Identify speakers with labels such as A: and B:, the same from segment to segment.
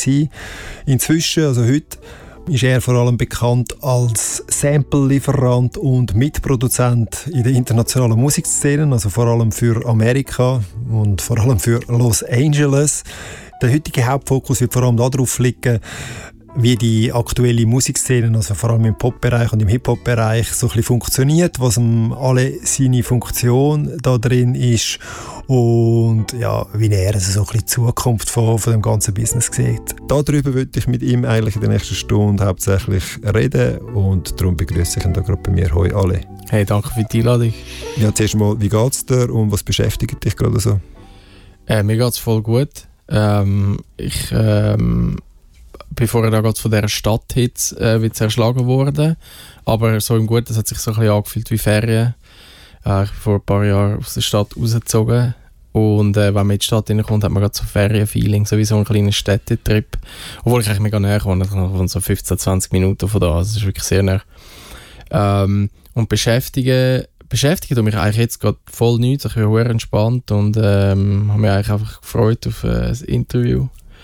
A: gewesen. Inzwischen, also heute, ist er vor allem bekannt als Sample-Lieferant und Mitproduzent in der internationalen Musikszene, also vor allem für Amerika und vor allem für Los Angeles. Der heutige Hauptfokus wird vor allem darauf liegen, wie die aktuelle Musikszene, also vor allem im Pop-Bereich und im Hip-Hop-Bereich, so ein bisschen funktioniert, was alle seine Funktion da drin ist und ja, wie er also so ein bisschen die Zukunft von dem ganzen Business sieht. Darüber würde ich mit ihm eigentlich in der nächsten Stunde hauptsächlich reden und darum begrüße ich ihn da gerade bei mir. Hoi alle.
B: Hey, danke für die Einladung.
A: Ja, zuerst mal, wie geht's dir und was beschäftigt dich gerade so?
B: Mir geht's voll gut. Ich bin vorher da gerade von dieser Stadthitze erschlagen worden, aber so im Guten, das hat sich so ein bisschen angefühlt wie Ferien. Ich bin vor ein paar Jahren aus der Stadt rausgezogen und wenn man in die Stadt reinkommt, hat man gerade so Ferienfeeling, so wie so einen kleinen Städtetrip, obwohl ich eigentlich mega näher wohne, ich wohne so 15-20 Minuten von da, also das ist wirklich sehr nah. Und beschäftigen mich eigentlich jetzt gerade voll nichts, ich bin sehr entspannt und habe mich eigentlich einfach gefreut auf das Interview.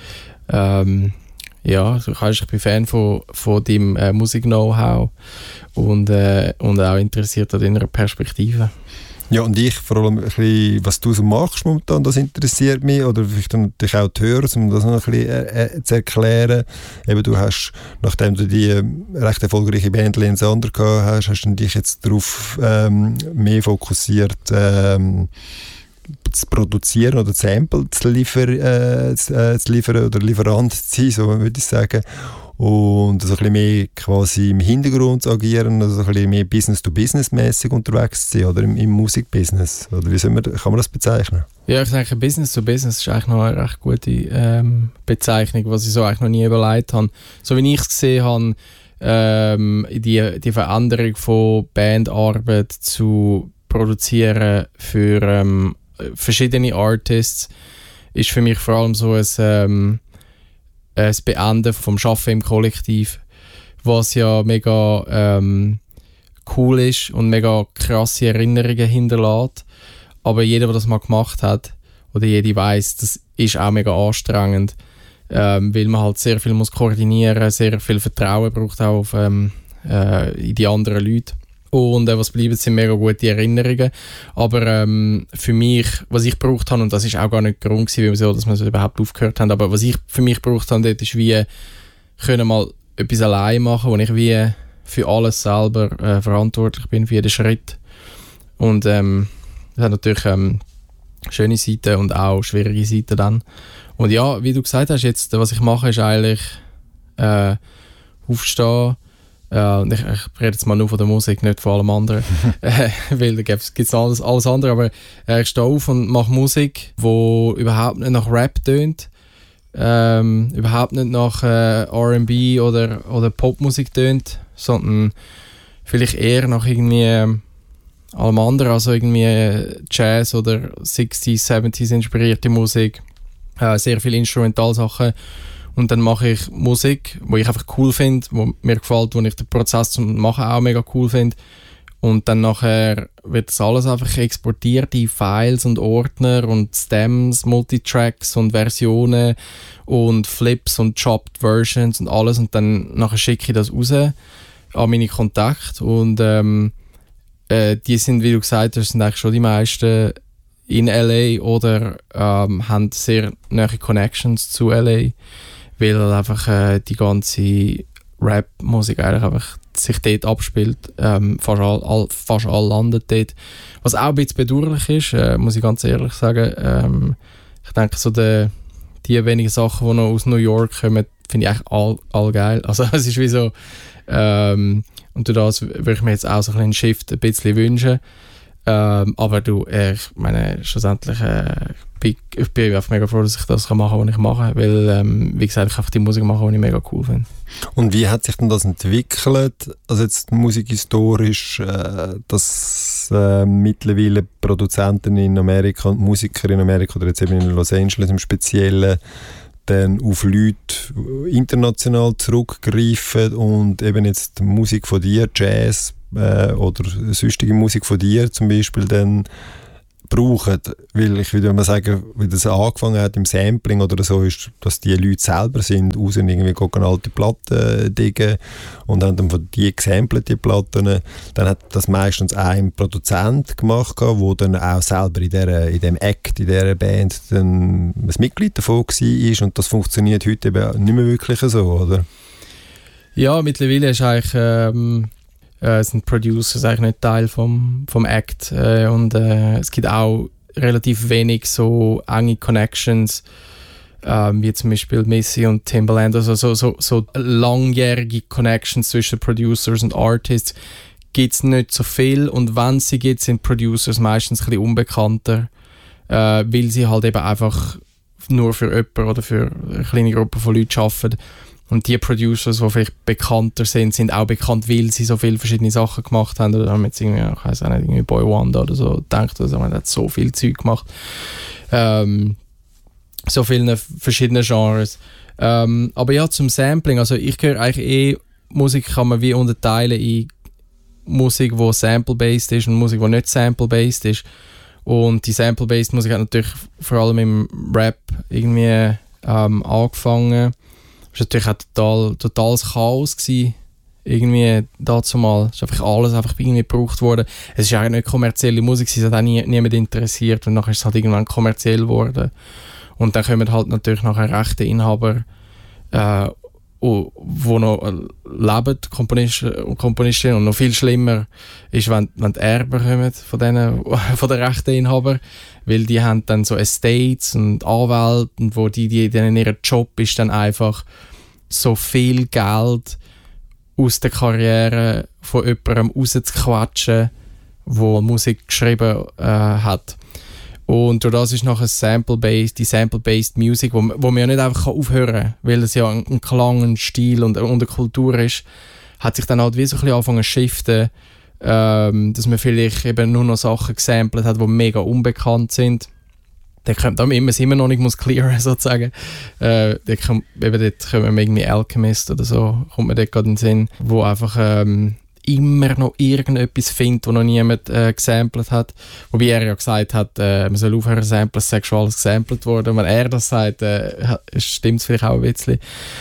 B: Ja, ich bin Fan von deinem Musik-Know-how und auch interessiert an deiner Perspektive.
A: Ja, und ich vor allem ein bisschen, was du so machst momentan, das interessiert mich, oder vielleicht natürlich auch die Hörer, um das noch ein bisschen zu erklären. Eben, du hast, nachdem du die recht erfolgreiche Band Lensander gehabt hast, hast du dich jetzt darauf mehr fokussiert, zu produzieren oder Sample zu liefern oder Lieferant zu sein, so würde ich sagen. Und so ein bisschen mehr quasi im Hintergrund zu agieren, also ein bisschen mehr Business-to-Business-mäßig unterwegs zu sein, oder im Musikbusiness. Oder wie kann man das bezeichnen?
B: Ja, ich denke, Business-to-Business ist eigentlich noch eine recht gute Bezeichnung, was ich so eigentlich noch nie überlegt habe. So wie ich es gesehen habe, die Veränderung von Bandarbeit zu produzieren für verschiedene Artists ist für mich vor allem so ein Beenden vom Arbeiten im Kollektiv, was ja mega cool ist und mega krasse Erinnerungen hinterlässt. Aber jeder, der das mal gemacht hat, oder jeder weiss, das ist auch mega anstrengend, weil man halt sehr viel muss koordinieren, sehr viel Vertrauen braucht auch auf, in die anderen Leute. Und was bleibt, sind mega gute Erinnerungen. Aber für mich, was ich gebraucht habe, und das ist auch gar nicht der Grund gewesen, wieso, dass wir so überhaupt aufgehört haben, aber was ich für mich gebraucht habe, dort ist wie können mal etwas allein machen, wo ich wie für alles selber verantwortlich bin, für jeden Schritt. Und das hat natürlich schöne Seiten und auch schwierige Seiten dann. Und ja, wie du gesagt hast, jetzt, was ich mache, ist eigentlich aufstehen. Und ich rede jetzt mal nur von der Musik, nicht von allem anderen, weil da gibt es alles andere, aber ich stehe auf und mache Musik, die überhaupt nicht nach Rap tönt, überhaupt nicht nach R&B oder Popmusik tönt, sondern vielleicht eher nach irgendwie allem anderen, also irgendwie Jazz oder 60s, 70s inspirierte Musik, sehr viele Instrumentalsachen. Und dann mache ich Musik, die ich einfach cool finde, die mir gefällt, wo ich den Prozess zum Machen auch mega cool finde. Und dann nachher wird das alles einfach exportiert in Files und Ordner und Stems, Multitracks und Versionen und Flips und Chopped Versions und alles. Und dann nachher schicke ich das raus an meine Kontakte. Und die sind, wie du gesagt hast, sind eigentlich schon die meisten in LA oder haben sehr nahe Connections zu LA. Weil einfach die ganze Rap-Musik eigentlich einfach sich dort abspielt. Fast all landet dort. Was auch ein bisschen bedauerlich ist, muss ich ganz ehrlich sagen. Ich denke, so die wenigen Sachen, die noch aus New York kommen, finde ich eigentlich all geil. Also es ist wie so... und durch das würde ich mir jetzt auch so einen Shift ein bisschen wünschen. Aber ich meine, schlussendlich ich bin einfach mega froh, dass ich das machen kann, was ich mache, weil, wie gesagt, ich einfach die Musik mache, die ich mega cool finde.
A: Und wie hat sich denn das entwickelt, also jetzt musikhistorisch, dass mittlerweile Produzenten in Amerika und Musiker in Amerika oder jetzt eben in Los Angeles im Speziellen dann auf Leute international zurückgreifen und eben jetzt Musik von dir, Jazz oder sonstige Musik von dir zum Beispiel dann brauchen, weil ich würde mal sagen, wie das angefangen hat im Sampling oder so, ist, dass die Leute selber sind, raus und irgendwie gucken alte Platten diggen und haben dann von die gesampelt, die Platten. Dann hat das meistens ein Produzent gemacht, der dann auch selber in dem Act, in dieser Band dann ein Mitglied davon war und das funktioniert heute eben nicht mehr wirklich so, oder?
B: Ja, mittlerweile ist eigentlich sind Producers eigentlich nicht Teil vom Act und es gibt auch relativ wenig so enge Connections wie zum Beispiel Missy und Timbaland, also so langjährige Connections zwischen Producers und Artists gibt es nicht so viel und wenn sie gibt, sind Producers meistens ein bisschen unbekannter, weil sie halt eben einfach nur für jemanden oder für eine kleine Gruppe von Leuten arbeiten. Und die Producers, die vielleicht bekannter sind auch bekannt, weil sie so viele verschiedene Sachen gemacht haben. Oder haben jetzt irgendwie, ich weiss auch nicht, irgendwie Boy Wonder oder so gedacht, also man hat so viel Zeug gemacht. So viele verschiedene Genres. Aber ja, zum Sampling, also ich höre eigentlich Musik kann man wie unterteilen in Musik, die sample-based ist und Musik, die nicht sample-based ist. Und die sample-based Musik hat natürlich vor allem im Rap irgendwie angefangen. Es war natürlich auch totales Chaos gewesen. Irgendwie dazu mal. Es ist einfach alles irgendwie gebraucht worden. Es ist eigentlich nicht kommerzielle Musik, es hat auch niemand interessiert und nachher ist es halt irgendwann kommerziell geworden. Und dann kommen halt natürlich nachher Rechteinhaber, die noch leben, Komponisten und Komponistinnen. Und noch viel schlimmer ist, wenn die Erben kommen von den Rechteinhabern, weil die haben dann so Estates und Anwälte und wo die denen ihr Job ist dann einfach so viel Geld aus der Karriere von jemandem rauszuquatschen, der Musik geschrieben hat. Und durch das ist nachher die Sample-based Music, wo man ja nicht einfach aufhören kann, weil es ja ein Klang, ein Stil und eine Kultur ist, hat sich dann halt wie so ein bisschen angefangen zu shiften, dass man vielleicht eben nur noch Sachen gesampelt hat, die mega unbekannt sind. Dort kommen immer noch nicht muss clearen sozusagen. Dort kommen irgendwie Alchemist oder so, kommt mir dort gerade in den Sinn, wo einfach immer noch irgendetwas findet, das noch niemand gesampelt hat. Wobei er ja gesagt hat, man soll aufhören zu samplen, es sei schon alles gesampelt worden. Und wenn er das sagt, stimmt es vielleicht auch ein bisschen.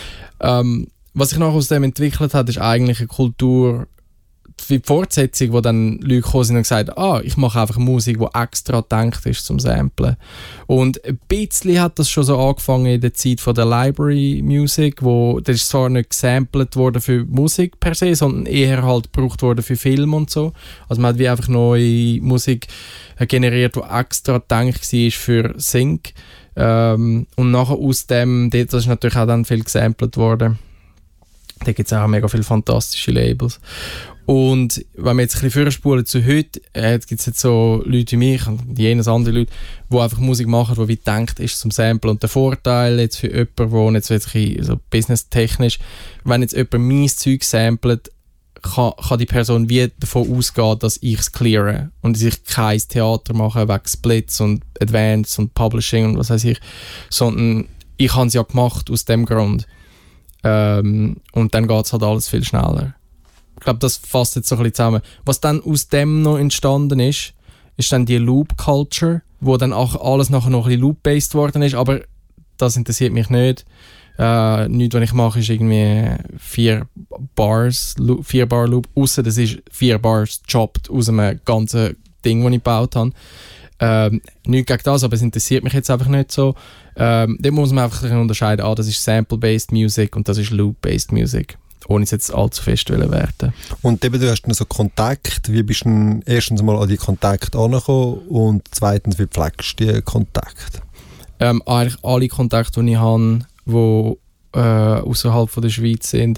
B: Was sich noch aus dem entwickelt hat, ist eigentlich eine Kultur, wie die Fortsetzung, wo dann Leute gekommen sind und gesagt haben, ich mache einfach Musik, die extra gedacht ist zum Samplen. Und ein bisschen hat das schon so angefangen in der Zeit von der Library Music, wo das ist zwar nicht gesampelt worden für Musik per se, sondern eher halt gebraucht worden für Film und so. Also man hat wie einfach neue Musik generiert, die extra gedacht war für Sync. Und nachher aus dem, das ist natürlich auch dann viel gesampelt worden. Da gibt es auch mega viele fantastische Labels. Und wenn wir jetzt ein bisschen vorspulen zu heute, gibt es jetzt so Leute wie mich und jenes andere Leute, die einfach Musik machen, die wie gedacht ist zum Sample. Und der Vorteil jetzt für jemanden, der jetzt so businesstechnisch, wenn jetzt jemand mein Zeug samplet, kann die Person wie davon ausgehen, dass ich es cleare und ich kein Theater mache wegen Splits und Advance und Publishing und was weiß ich, sondern ich habe es ja gemacht aus dem Grund. Und dann geht es halt alles viel schneller. Ich glaube, das fasst jetzt so ein bisschen zusammen. Was dann aus dem noch entstanden ist dann die Loop-Culture, wo dann auch alles nachher noch ein bisschen Loop-based worden ist, aber das interessiert mich nicht. Nichts, was ich mache, ist irgendwie 4 Bar Loop, ausser das ist 4 Bars gechoppt aus einem ganzen Ding, das ich gebaut habe. Nichts gegen das, aber es interessiert mich jetzt einfach nicht so. Dort muss man einfach unterscheiden, das ist Sample-based Music und das ist Loop-based Music. Ohne es jetzt allzu fest werden. Und
A: eben, du hast so Kontakt. Wie bist du erstens mal an die Kontakte angekommen und zweitens, wie pflegst du die Kontakte?
B: Eigentlich alle Kontakte, die ich habe, die außerhalb von der Schweiz sind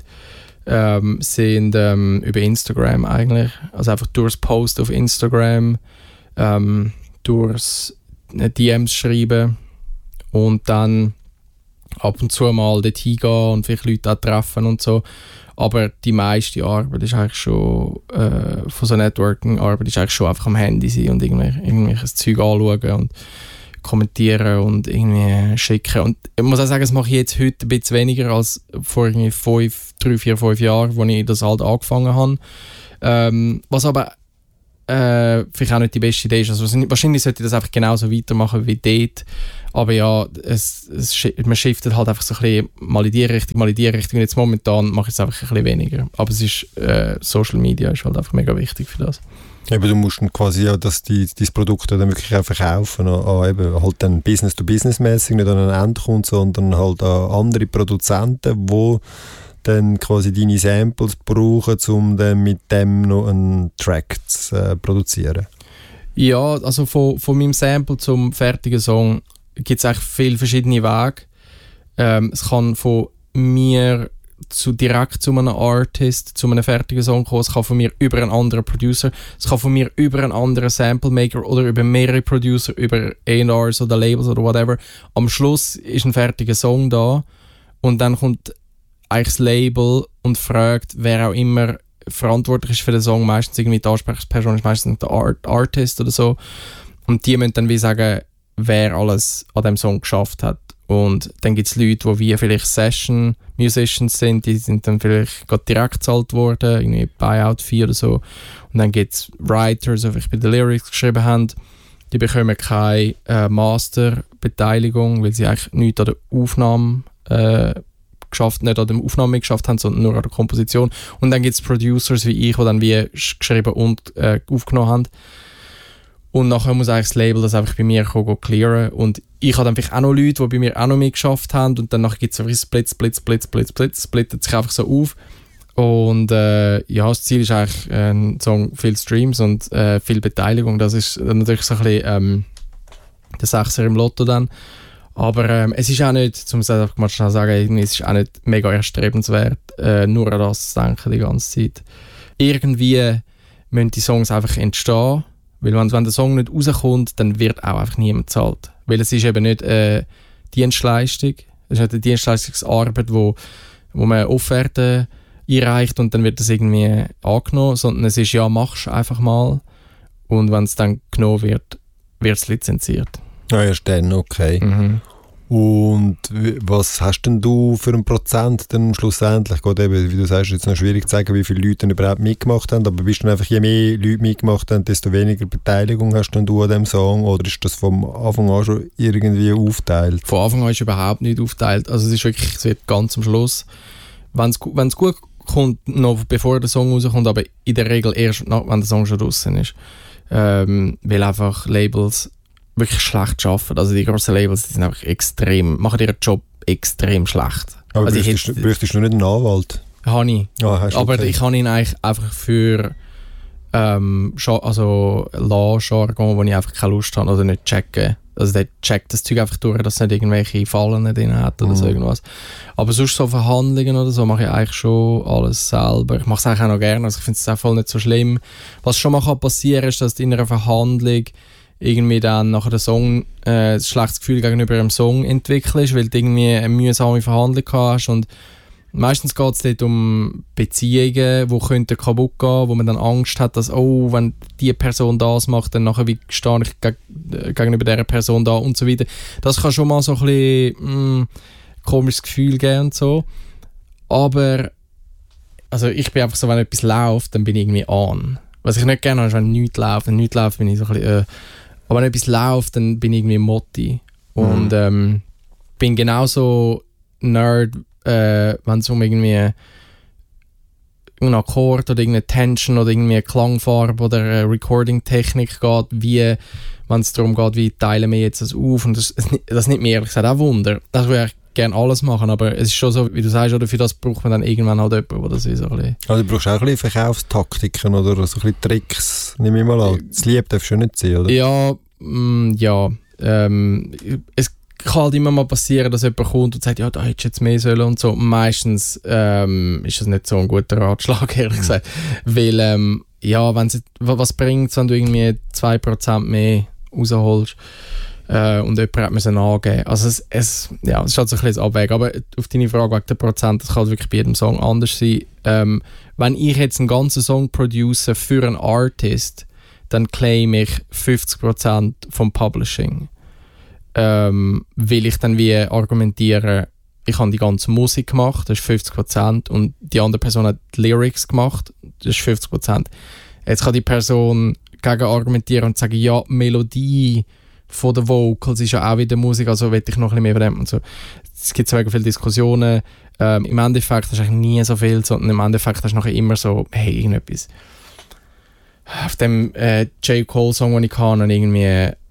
B: über Instagram eigentlich. Also einfach durchs Post auf Instagram, durchs DMs schreiben und dann ab und zu mal dort hingehen und vielleicht Leute auch treffen und so. Aber die meiste Arbeit ist eigentlich schon, von so Networking-Arbeit ist eigentlich schon einfach am Handy sein und irgendwelches Zeug anschauen und kommentieren und irgendwie schicken. Und ich muss auch sagen, das mache ich jetzt heute ein bisschen weniger als vor 3, 4, 5 Jahren, als ich das halt angefangen habe. Was aber vielleicht auch nicht die beste Idee ist. Also wahrscheinlich sollte ich das einfach genauso weitermachen wie dort. Aber ja, man shiftet halt einfach so ein bisschen mal in die Richtung, mal in die Richtung. Und jetzt momentan mache ich es einfach ein bisschen weniger. Aber es ist, Social Media ist halt einfach mega wichtig für das.
A: Eben, du musst dann quasi ja dein Produkt dann wirklich auch verkaufen, eben halt dann Business-to-Business-mäßig, nicht an einen Endkunden, sondern halt an andere Produzenten, die dann quasi deine Samples brauchen, um dann mit dem noch einen Track zu produzieren.
B: Ja, also von meinem Sample zum fertigen Song gibt es eigentlich viele verschiedene Wege. Es kann von mir direkt zu einem Artist, zu einem fertigen Song kommen. Es kann von mir über einen anderen Producer, es kann von mir über einen anderen Sample Maker oder über mehrere Producer, über A&Rs oder Labels oder whatever. Am Schluss ist ein fertiger Song da und dann kommt eigentlich das Label und fragt, wer auch immer verantwortlich ist für den Song. Meistens irgendwie die Ansprechperson ist meistens der Artist oder so. Und die müssen dann wie sagen, wer alles an dem Song geschafft hat. Und dann gibt es Leute, die wie vielleicht Session-Musicians sind, die sind dann vielleicht gerade direkt gezahlt worden, irgendwie Buyout-Fee oder so. Und dann gibt es Writers, die vielleicht bei den Lyrics geschrieben haben, die bekommen keine Master-Beteiligung, weil sie eigentlich nichts an der Aufnahme nicht an der Aufnahme geschafft haben, sondern nur an der Komposition. Und dann gibt es Producers wie ich, die dann wie geschrieben und aufgenommen haben. Und nachher muss eigentlich das Label das einfach bei mir clearen. Und ich habe dann vielleicht auch noch Leute, die bei mir auch noch mitgeschafft haben. Und dann gibt es ein splittet sich einfach so auf. Und ja, das Ziel ist eigentlich ein Song, viel Streams und viel Beteiligung. Das ist natürlich so ein bisschen der Sechser im Lotto dann. Aber es ist auch nicht, um es einfach mal schnell zu sagen, es ist auch nicht mega erstrebenswert, nur an das zu denken die ganze Zeit. Irgendwie müssen die Songs einfach entstehen. Weil wenn der Song nicht rauskommt, dann wird auch einfach niemand bezahlt. Weil es ist eben nicht Dienstleistung, es ist nicht eine Dienstleistungsarbeit, wo man Offerten einreicht und dann wird das irgendwie angenommen, sondern es ist ja, machst einfach mal und wenn es dann genommen wird, wird es lizenziert.
A: Ah, erst dann, okay.
B: Mhm.
A: Und was hast denn du für einen Prozent dann schlussendlich? Geht eben, wie du sagst, jetzt noch schwierig zu sagen, wie viele Leute dann überhaupt mitgemacht haben, aber bist du einfach, je mehr Leute mitgemacht haben, desto weniger Beteiligung hast dann du an dem Song, oder ist das vom Anfang an schon irgendwie aufgeteilt?
B: Von Anfang an ist überhaupt nicht aufgeteilt, also es ist wirklich, es wird ganz am Schluss, wenn es gut kommt, noch bevor der Song rauskommt, aber in der Regel erst, wenn der Song schon draussen ist, weil einfach Labels wirklich schlecht arbeiten. Also die grossen Labels, die sind einfach machen ihren Job extrem schlecht.
A: Aber
B: also
A: bräuchtest du nicht einen Anwalt?
B: Habe ich.
A: Aber
B: okay. Ich habe ihn eigentlich einfach für Law-Jargon, wo ich einfach keine Lust habe oder nicht checken. Also der checkt das Zeug einfach durch, dass es nicht irgendwelche Fallen drin hat oder so irgendwas. Aber sonst so Verhandlungen oder so mache ich eigentlich schon alles selber. Ich mache es eigentlich auch noch gerne, also ich finde es auch voll nicht so schlimm. Was schon mal passieren kann, ist, dass in einer Verhandlung irgendwie dann nach dem Song ein schlechtes Gefühl gegenüber dem Song entwickelst, weil du irgendwie eine mühsame Verhandlung hast und meistens geht es dort um Beziehungen, die könnten kaputt gehen, wo man dann Angst hat, dass wenn die Person das macht, dann nachher wie stehe ich gegenüber dieser Person da und so weiter. Das kann schon mal so ein bisschen komisches Gefühl geben und so. Aber also ich bin einfach so, wenn etwas läuft, dann bin ich irgendwie an. Was ich nicht gerne habe, ist, wenn nichts läuft. Wenn nichts läuft, bin ich so ein bisschen aber wenn etwas läuft, dann bin ich irgendwie Motti. Und bin genauso Nerd, wenn es um irgendwie einen Akkord oder irgendeine Tension oder irgendwie eine Klangfarbe oder eine Recording-Technik geht, wie wenn es darum geht, wie teilen wir jetzt das auf. Und das nimmt mir ehrlich gesagt auch Wunder. Das würde ich gerne alles machen, aber es ist schon so, wie du sagst, oder für das braucht man dann irgendwann halt jemanden, der das ist. So
A: also du brauchst auch ein bisschen Verkaufstaktiken oder so ein bisschen Tricks, nehme ich mal an. Das Lieb darf schon nicht sein, oder?
B: Ja, es kann halt immer mal passieren, dass jemand kommt und sagt, ja, da hättest du jetzt mehr sollen und so. Meistens ist das nicht so ein guter Ratschlag, ehrlich gesagt. Weil, was bringt es, wenn du irgendwie 2% mehr rausholst und jemand hat müssen angeben. Also es ist halt so ein bisschen Abwägen. Aber auf deine Frage wegen der Prozent, das kann halt wirklich bei jedem Song anders sein. Wenn ich jetzt einen ganzen Song produce für einen Artist, dann claim ich 50% vom Publishing. Weil ich dann wie argumentiere, ich habe die ganze Musik gemacht, das ist 50%, und die andere Person hat die Lyrics gemacht, das ist 50%. Jetzt kann die Person dagegen argumentieren und sagen, ja, Melodie von den Vocals ist ja auch wieder Musik, also will ich noch ein bisschen mehr von dem und so. Es gibt so viele Diskussionen. Im Endeffekt hast du eigentlich nie so viel, sondern im Endeffekt hast du nachher immer so, hey, irgendetwas. Auf dem J. Cole Song, den ich kann, irgendwie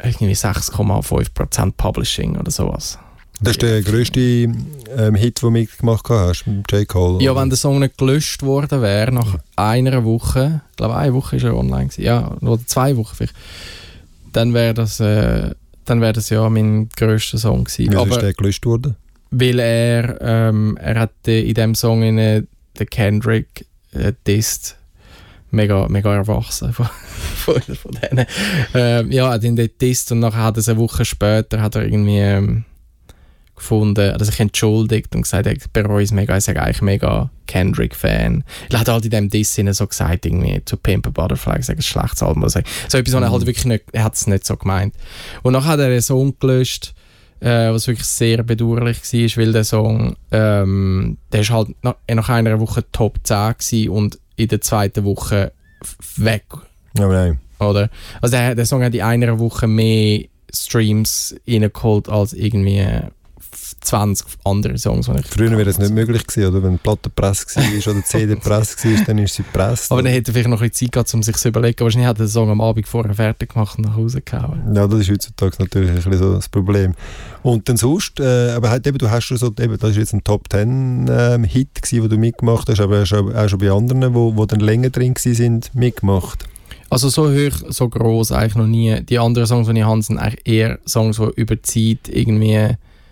B: 6,5% Publishing oder sowas.
A: Das ist der grösste Hit, den du mitgemacht hast, mit J. Cole?
B: Ja, wenn der Song nicht gelöscht worden wäre, nach einer Woche, ich glaube 1 Woche ist er online gewesen, ja, oder 2 Wochen vielleicht, dann wäre das ja mein grösster Song gewesen.
A: Wieso ist der gelöscht worden?
B: Weil er hat in diesem Song den Kendrick dissed. Mega erwachsen von denen. Ja, er hat ihn dort dissed und nachher hat er eine Woche später hat er irgendwie gefunden, hat er sich entschuldigt und gesagt, er bereut es mega, er ist eigentlich mega Kendrick-Fan. Er hat halt in diesem Diss so gesagt, irgendwie zu Pimp a Butterfly, gesagt, ein schlechtes Album. Also, so etwas, was er halt wirklich nicht, er hat es nicht so gemeint. Und nachher hat er einen Song gelöscht, was wirklich sehr bedauerlich war, weil der Song, der ist halt nach einer Woche Top 10 gewesen und in der zweiten Woche weg.
A: Oh nein.
B: Oder? Also der Song hat in einer Woche mehr Streams reingeholt als irgendwie 20 andere Songs.
A: Früher wäre das nicht möglich gewesen, oder? Wenn eine Platte Press war oder CD Press war, dann ist sie gepresst.
B: Aber dann hätte er vielleicht noch ein bisschen Zeit gehabt, um sich zu überlegen. Wahrscheinlich hat er den Song am Abend vorher fertig gemacht und nach Hause gehauen.
A: Ja, das ist heutzutage natürlich ein bisschen so das Problem. Und dann sonst, aber du hast schon so, das ist jetzt ein Top 10 Hit gewesen, den du mitgemacht hast, aber auch schon bei anderen, wo dann länger drin sind, mitgemacht.
B: Also so hoch, so gross eigentlich noch nie. Die anderen Songs, die ich habe, sind eigentlich eher Songs, die über die Zeit irgendwie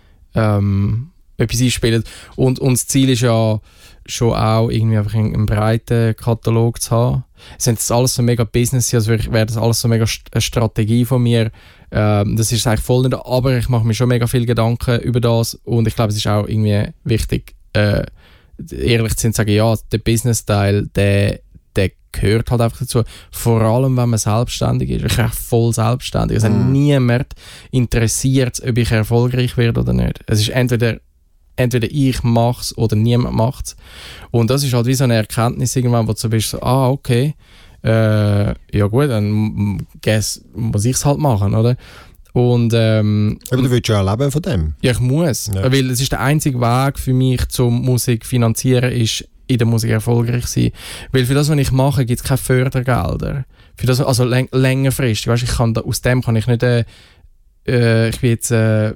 B: etwas einspielen. Und das Ziel ist ja schon auch, irgendwie einfach einen breiten Katalog zu haben. Es sind alles so mega Business, also wäre das alles so mega eine Strategie von mir. Das ist eigentlich voll nicht, aber ich mache mir schon mega viel Gedanken über das und ich glaube, es ist auch irgendwie wichtig, ehrlich zu sagen, ja, der Business-Teil, der gehört halt einfach dazu. Vor allem, wenn man selbstständig ist. Ich bin voll selbstständig. Also niemand interessiert, ob ich erfolgreich werde oder nicht. Es ist entweder ich mache es oder niemand macht es. Und das ist halt wie so eine Erkenntnis irgendwann, wo du bist so, okay, ja gut, dann muss ich es halt machen, oder? Und,
A: aber du willst ja auch leben von dem.
B: Ja, ich muss. Ja. Weil es ist der einzige Weg für mich, zum Musik finanzieren, ist in der Musik erfolgreich sein. Weil für das, was ich mache, gibt es keine Fördergelder. Für das, also längerfristig. Weißt, aus dem kann ich nicht, ich bin jetzt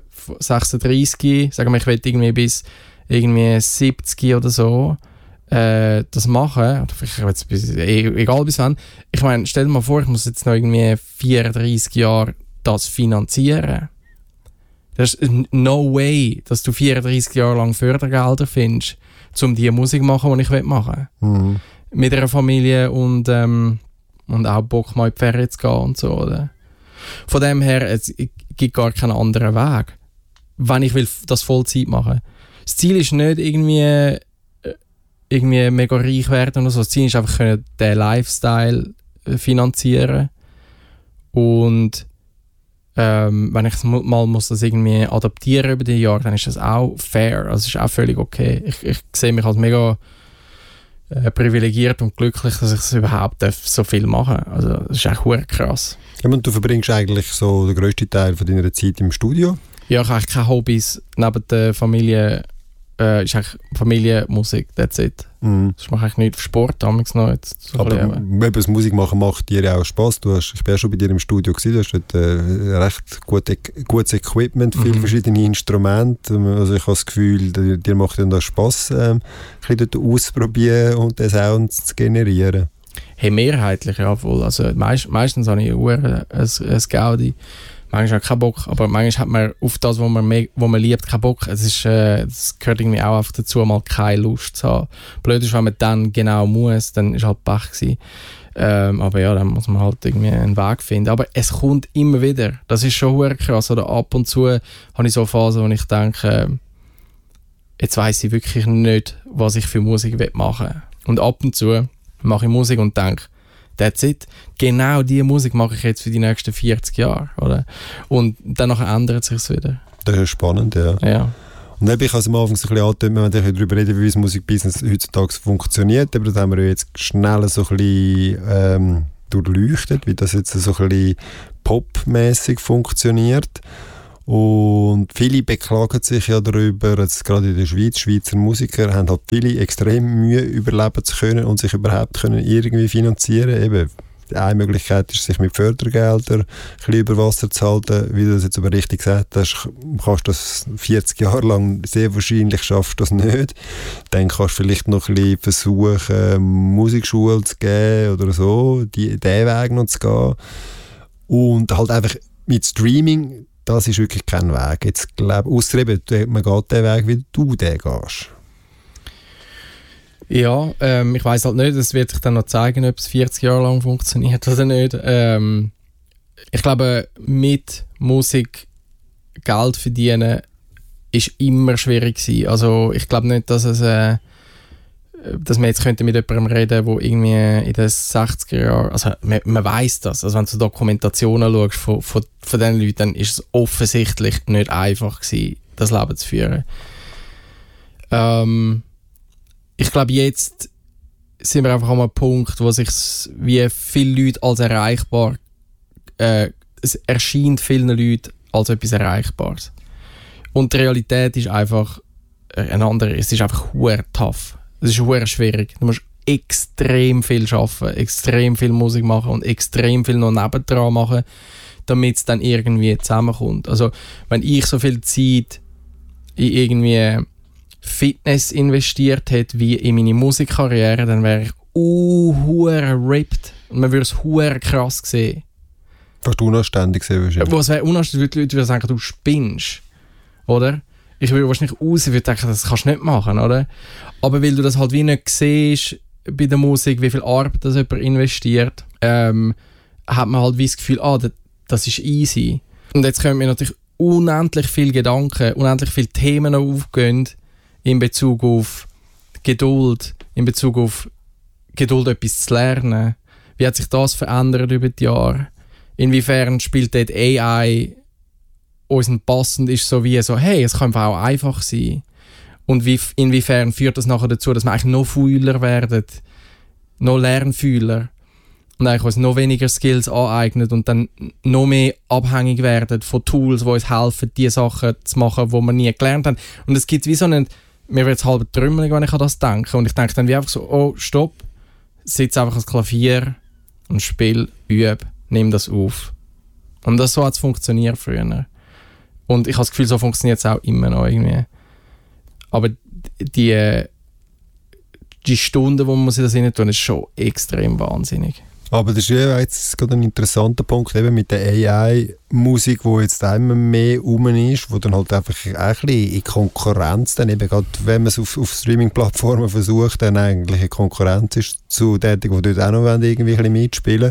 B: 36, sagen wir, ich will irgendwie bis irgendwie 70 oder so das machen. Oder vielleicht egal bis wann. Ich meine, stell dir mal vor, ich muss jetzt noch irgendwie 34 Jahre das finanzieren. Das ist no way, dass du 34 Jahre lang Fördergelder findest, um die Musik zu machen, die ich machen will.
A: Mhm.
B: Mit einer Familie und auch Bock mal in die Ferien zu gehen und so. Oder? Von dem her, es gibt gar keinen anderen Weg, wenn ich will das Vollzeit machen. Das Ziel ist nicht irgendwie mega reich werden oder so. Das Ziel ist einfach, den Lifestyle finanzieren. Und wenn ich mal muss das irgendwie adaptieren über die Jahre, dann ist das auch fair. Also es ist auch völlig okay. Ich sehe mich als mega privilegiert und glücklich, dass ich es überhaupt so viel machen darf. Also das ist echt verdammt krass.
A: Ja, und du verbringst eigentlich so den grössten Teil von deiner Zeit im Studio? Ja,
B: ich habe eigentlich keine Hobbys. Neben der Familie ist eigentlich Familie, Musik, that's it.
A: Mhm.
B: Das mache ich nicht für Sport, damals noch jetzt. So
A: aber das Musik machen macht dir ja auch Spass. Ich bin ja schon bei dir im Studio gewesen, du hast dort recht gutes Equipment, viele verschiedene Instrumente. Also ich habe das Gefühl, dir macht dann das Spass, ein bisschen dort auszuprobieren und den Sound zu generieren.
B: Hey, mehrheitlich ja voll. Also meistens habe ich ein Gaudi. Manchmal hat keinen Bock, aber manchmal hat man auf das, was man liebt, keinen Bock. Das gehört irgendwie auch einfach dazu, mal keine Lust zu haben. Blöd ist, wenn man dann genau muss, dann ist halt Pech gewesen. Aber ja, dann muss man halt irgendwie einen Weg finden. Aber es kommt immer wieder. Das ist schon verdammt krass. Oder ab und zu habe ich so Phasen, wo ich denke, jetzt weiss ich wirklich nicht, was ich für Musik machen will. Und ab und zu mache ich Musik und denke, that's it. Genau diese Musik mache ich jetzt für die nächsten 40 Jahre. Oder? Und danach ändert es sich wieder.
A: Das ist spannend, ja. Und ich habe es am Anfang so ein bisschen angetönt, wenn wir darüber reden, wie das Musikbusiness heutzutage funktioniert. Aber das haben wir jetzt schnell so ein bisschen durchleuchtet, wie das jetzt so ein bisschen popmäßig funktioniert. Und viele beklagen sich ja darüber, jetzt gerade in der Schweiz, Schweizer Musiker haben halt viele extrem Mühe, überleben zu können und sich überhaupt können irgendwie finanzieren. Eben, eine Möglichkeit ist, sich mit Fördergeldern ein bisschen über Wasser zu halten. Wie du das jetzt aber richtig gesagt hast, kannst du das 40 Jahre lang, sehr wahrscheinlich schaffst du das nicht. Dann kannst du vielleicht noch ein bisschen versuchen, Musikschule zu geben oder so, diesen Weg noch zu gehen. Und halt einfach mit Streaming, das ist wirklich kein Weg. Jetzt glaube ich, ausser eben, man geht den Weg, wie du den gehst.
B: Ja, ich weiss halt nicht, es wird sich dann noch zeigen, ob es 40 Jahre lang funktioniert oder nicht. Ich glaube, mit Musik Geld verdienen ist immer schwierig gewesen. Also ich glaube nicht, dass es dass man jetzt könnte mit jemandem reden, der irgendwie in den 60er Jahren, also man weiss das, also wenn du Dokumentationen schaust von diesen Leuten, dann ist es offensichtlich nicht einfach gewesen, das Leben zu führen. Ich glaube, jetzt sind wir einfach an einem Punkt, wo sich wie viele Leute als erreichbar, es erscheint vielen Leuten als etwas Erreichbares. Und die Realität ist einfach eine andere. Es ist einfach verdammt tough. Es ist verdammt schwierig. Du musst extrem viel arbeiten, extrem viel Musik machen und extrem viel noch nebendran machen, damit es dann irgendwie zusammenkommt. Also, wenn ich so viel Zeit in irgendwie Fitness investiert hätte wie in meine Musikkarriere, dann wäre ich ripped und man würde es verdammt krass sehen.
A: Fast unanständig sehen wahrscheinlich.
B: Was wäre unanständig, die Leute würden sagen, du spinnst, oder? Ich würde wahrscheinlich ich würde denken, das kannst du nicht machen, oder? Aber weil du das halt wie nicht siehst bei der Musik, wie viel Arbeit das jemand investiert, hat man halt wie das Gefühl, das ist easy. Und jetzt können mir natürlich unendlich viele Gedanken, unendlich viele Themen aufgehen in Bezug auf Geduld, in Bezug auf Geduld, etwas zu lernen. Wie hat sich das verändert über die Jahre? Inwiefern spielt dort AI uns passend ist, so wie so, hey, es kann auch einfach sein. Und inwiefern führt das nachher dazu, dass wir eigentlich noch fühler werden, noch Lernfühler und eigentlich uns noch weniger Skills aneignen und dann noch mehr abhängig werden von Tools, die uns helfen, die Sachen zu machen, die wir nie gelernt haben. Und es gibt wie so einen, mir wird es halb trümmelig, wenn ich an das denke. Und ich denke dann wie einfach so, oh, stopp, sitz einfach ans Klavier und spiel, üb, nimm das auf. Und das so hat es funktioniert früher. Und ich habe das Gefühl, so funktioniert es auch immer noch irgendwie. Aber die Stunden, die man sich das rein tun, ist schon extrem wahnsinnig.
A: Aber das ist ja jetzt gerade ein interessanter Punkt, eben mit der AI-Musik, die jetzt immer mehr rum ist, wo dann halt einfach ein bisschen in Konkurrenz, dann eben gerade, wenn man es auf Streaming-Plattformen versucht, dann eigentlich eine Konkurrenz ist zu denen, die dort auch noch irgendwie ein bisschen mitspielen.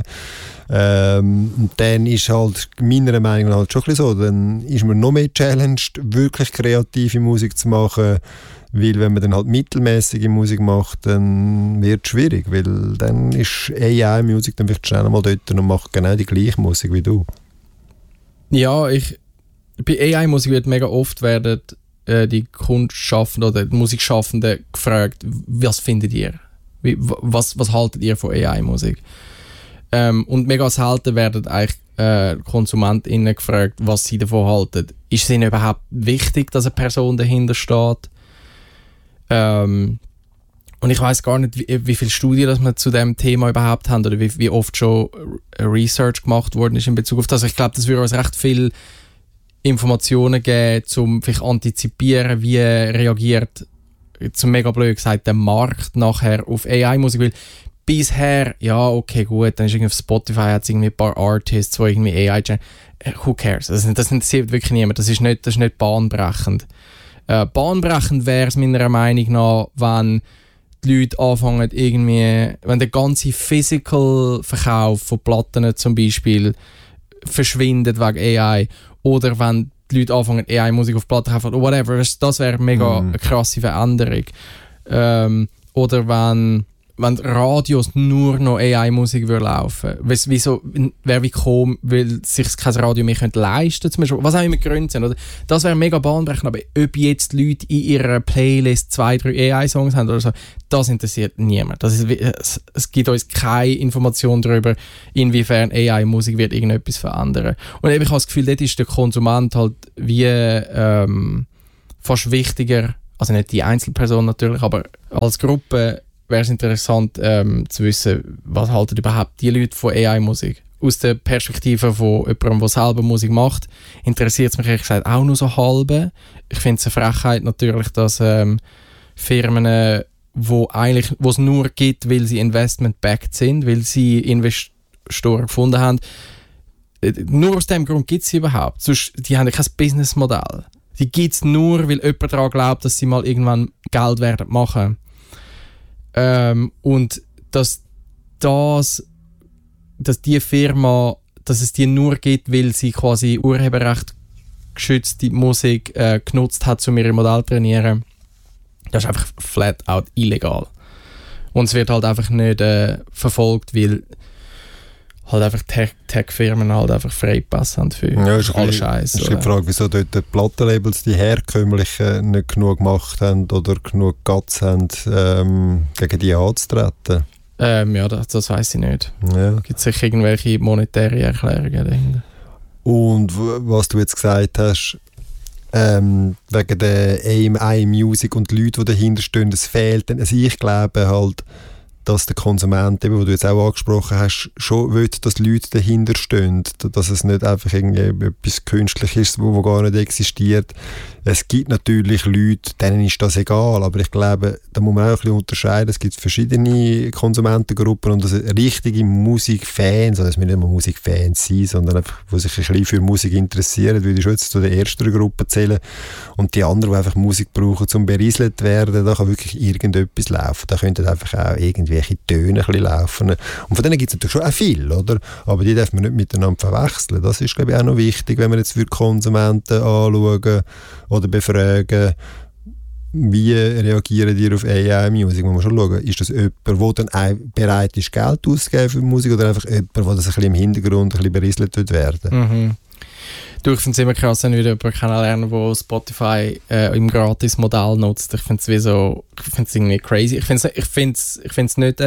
A: Und dann ist halt meiner Meinung nach halt schon ein bisschen so, dann ist man noch mehr challenged, wirklich kreative Musik zu machen, weil wenn man dann halt mittelmäßige Musik macht, dann wird es schwierig, weil dann ist AI-Musik dann vielleicht schnell mal dort und macht genau die gleiche Musik wie du.
B: Ja, bei AI-Musik wird mega oft werden die Kunstschaffenden oder die Musikschaffenden gefragt, was findet ihr? Was haltet ihr von AI-Musik? Und mega selten werden eigentlich KonsumentInnen gefragt, was sie davon halten. Ist es ihnen überhaupt wichtig, dass eine Person dahinter steht? Und ich weiss gar nicht, wie viele Studien dass wir zu dem Thema überhaupt haben oder wie oft schon Research gemacht worden ist in Bezug auf das. Ich glaube, das würde uns recht viel Informationen geben, um vielleicht antizipieren, wie reagiert, zum mega blöd gesagt, der Markt nachher auf AI-Musik. Weil bisher, ja, okay, gut, dann ist irgendwie auf Spotify hat es irgendwie ein paar Artists, die irgendwie AI who cares? Das interessiert wirklich niemand. Das ist nicht bahnbrechend. Bahnbrechend wäre es meiner Meinung nach, wenn die Leute anfangen irgendwie, wenn der ganze Physical-Verkauf von Platten zum Beispiel verschwindet wegen AI oder wenn die Leute anfangen AI-Musik auf Platten zu kaufen oder whatever, das wäre mega eine krasse Veränderung. Oder wenn wenn Radios nur noch AI-Musik laufen würde. Wieso wäre wie komisch, weil sich kein Radio mehr leisten könnte, zum Beispiel, was auch immer Gründe sind. Oder? Das wäre mega bahnbrechend, aber ob jetzt Leute in ihrer Playlist 2-3 AI-Songs haben oder so, das interessiert niemand. Es gibt uns keine Information darüber, inwiefern AI-Musik wird irgendetwas verändern. Und ich habe das Gefühl, dort ist der Konsument halt wie fast wichtiger, also nicht die Einzelperson natürlich, aber als Gruppe wäre es interessant zu wissen, was halten überhaupt die Leute von AI-Musik. Aus der Perspektive von jemandem, der selber Musik macht, interessiert es mich ehrlich gesagt auch nur so halbe. Ich finde es eine Frechheit natürlich, dass Firmen, wo es nur gibt, weil sie investment-backed sind, weil sie Investoren gefunden haben, nur aus dem Grund gibt es sie überhaupt. Sonst, die haben ja kein Businessmodell. Die gibt es nur, weil jemand daran glaubt, dass sie mal irgendwann Geld werden machen. Und dass die Firma, dass es die nur gibt, weil sie quasi urheberrecht geschützte Musik genutzt hat, um ihre Modelle zu trainieren, das ist einfach flat out illegal. Und es wird halt einfach nicht verfolgt, weil halt einfach Tech-Firmen halt einfach Freipass haben für alle Scheiße.
A: Es ist die Frage, wieso dort die Plattenlabels, die herkömmlichen, nicht genug gemacht haben oder genug Guts haben, gegen die anzutreten.
B: Ja, das weiss ich nicht.
A: Ja.
B: Gibt es sicher irgendwelche monetäre Erklärungen dahinter?
A: Und was du jetzt gesagt hast, wegen der AMI Music und die Leute, die dahinter stehen, es fehlt. Also ich glaube halt, dass der Konsument, eben, wo du jetzt auch angesprochen hast, schon will, dass Leute dahinter stehen, dass es nicht einfach irgendwie etwas Künstliches ist, wo gar nicht existiert. Es gibt natürlich Leute, denen ist das egal, aber ich glaube, da muss man auch ein bisschen unterscheiden. Es gibt verschiedene Konsumentengruppen und also richtige Musikfans, also es müssen nicht mal Musikfans sein, sondern einfach, die sich ein bisschen für Musik interessieren, würde ich schon jetzt zu der ersten Gruppe zählen. Und die anderen, die einfach Musik brauchen, um berieselt zu werden, da kann wirklich irgendetwas laufen. Da könnten einfach auch irgendwelche Töne ein bisschen laufen. Und von denen gibt es natürlich schon auch viel, oder? Aber die darf man nicht miteinander verwechseln. Das ist, glaube ich, auch noch wichtig, wenn wir jetzt für Konsumenten anschauen oder befragen, wie reagieren die auf AI-Musik. Man muss schon schauen, ist das jemand, der dann auch bereit ist, Geld auszugeben für Musik oder einfach jemand, der das ein bisschen im Hintergrund ein bisschen berieselt wird werden?
B: Mhm. Du, ich finde es immer krass, wenn wieder jemanden kennenlernen, der Spotify im Gratis-Modell nutzt. Ich finde es irgendwie crazy. Ich finde es nicht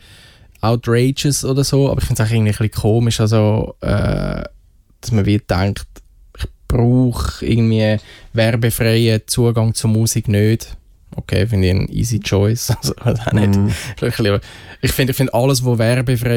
B: outrageous oder so, aber ich finde es auch irgendwie ein bisschen komisch, also, dass man wie denkt, ich brauche irgendwie werbefreien Zugang zur Musik nicht. Okay, finde ich ein easy choice. Also, auch nicht. Ich finde alles, was werbefrei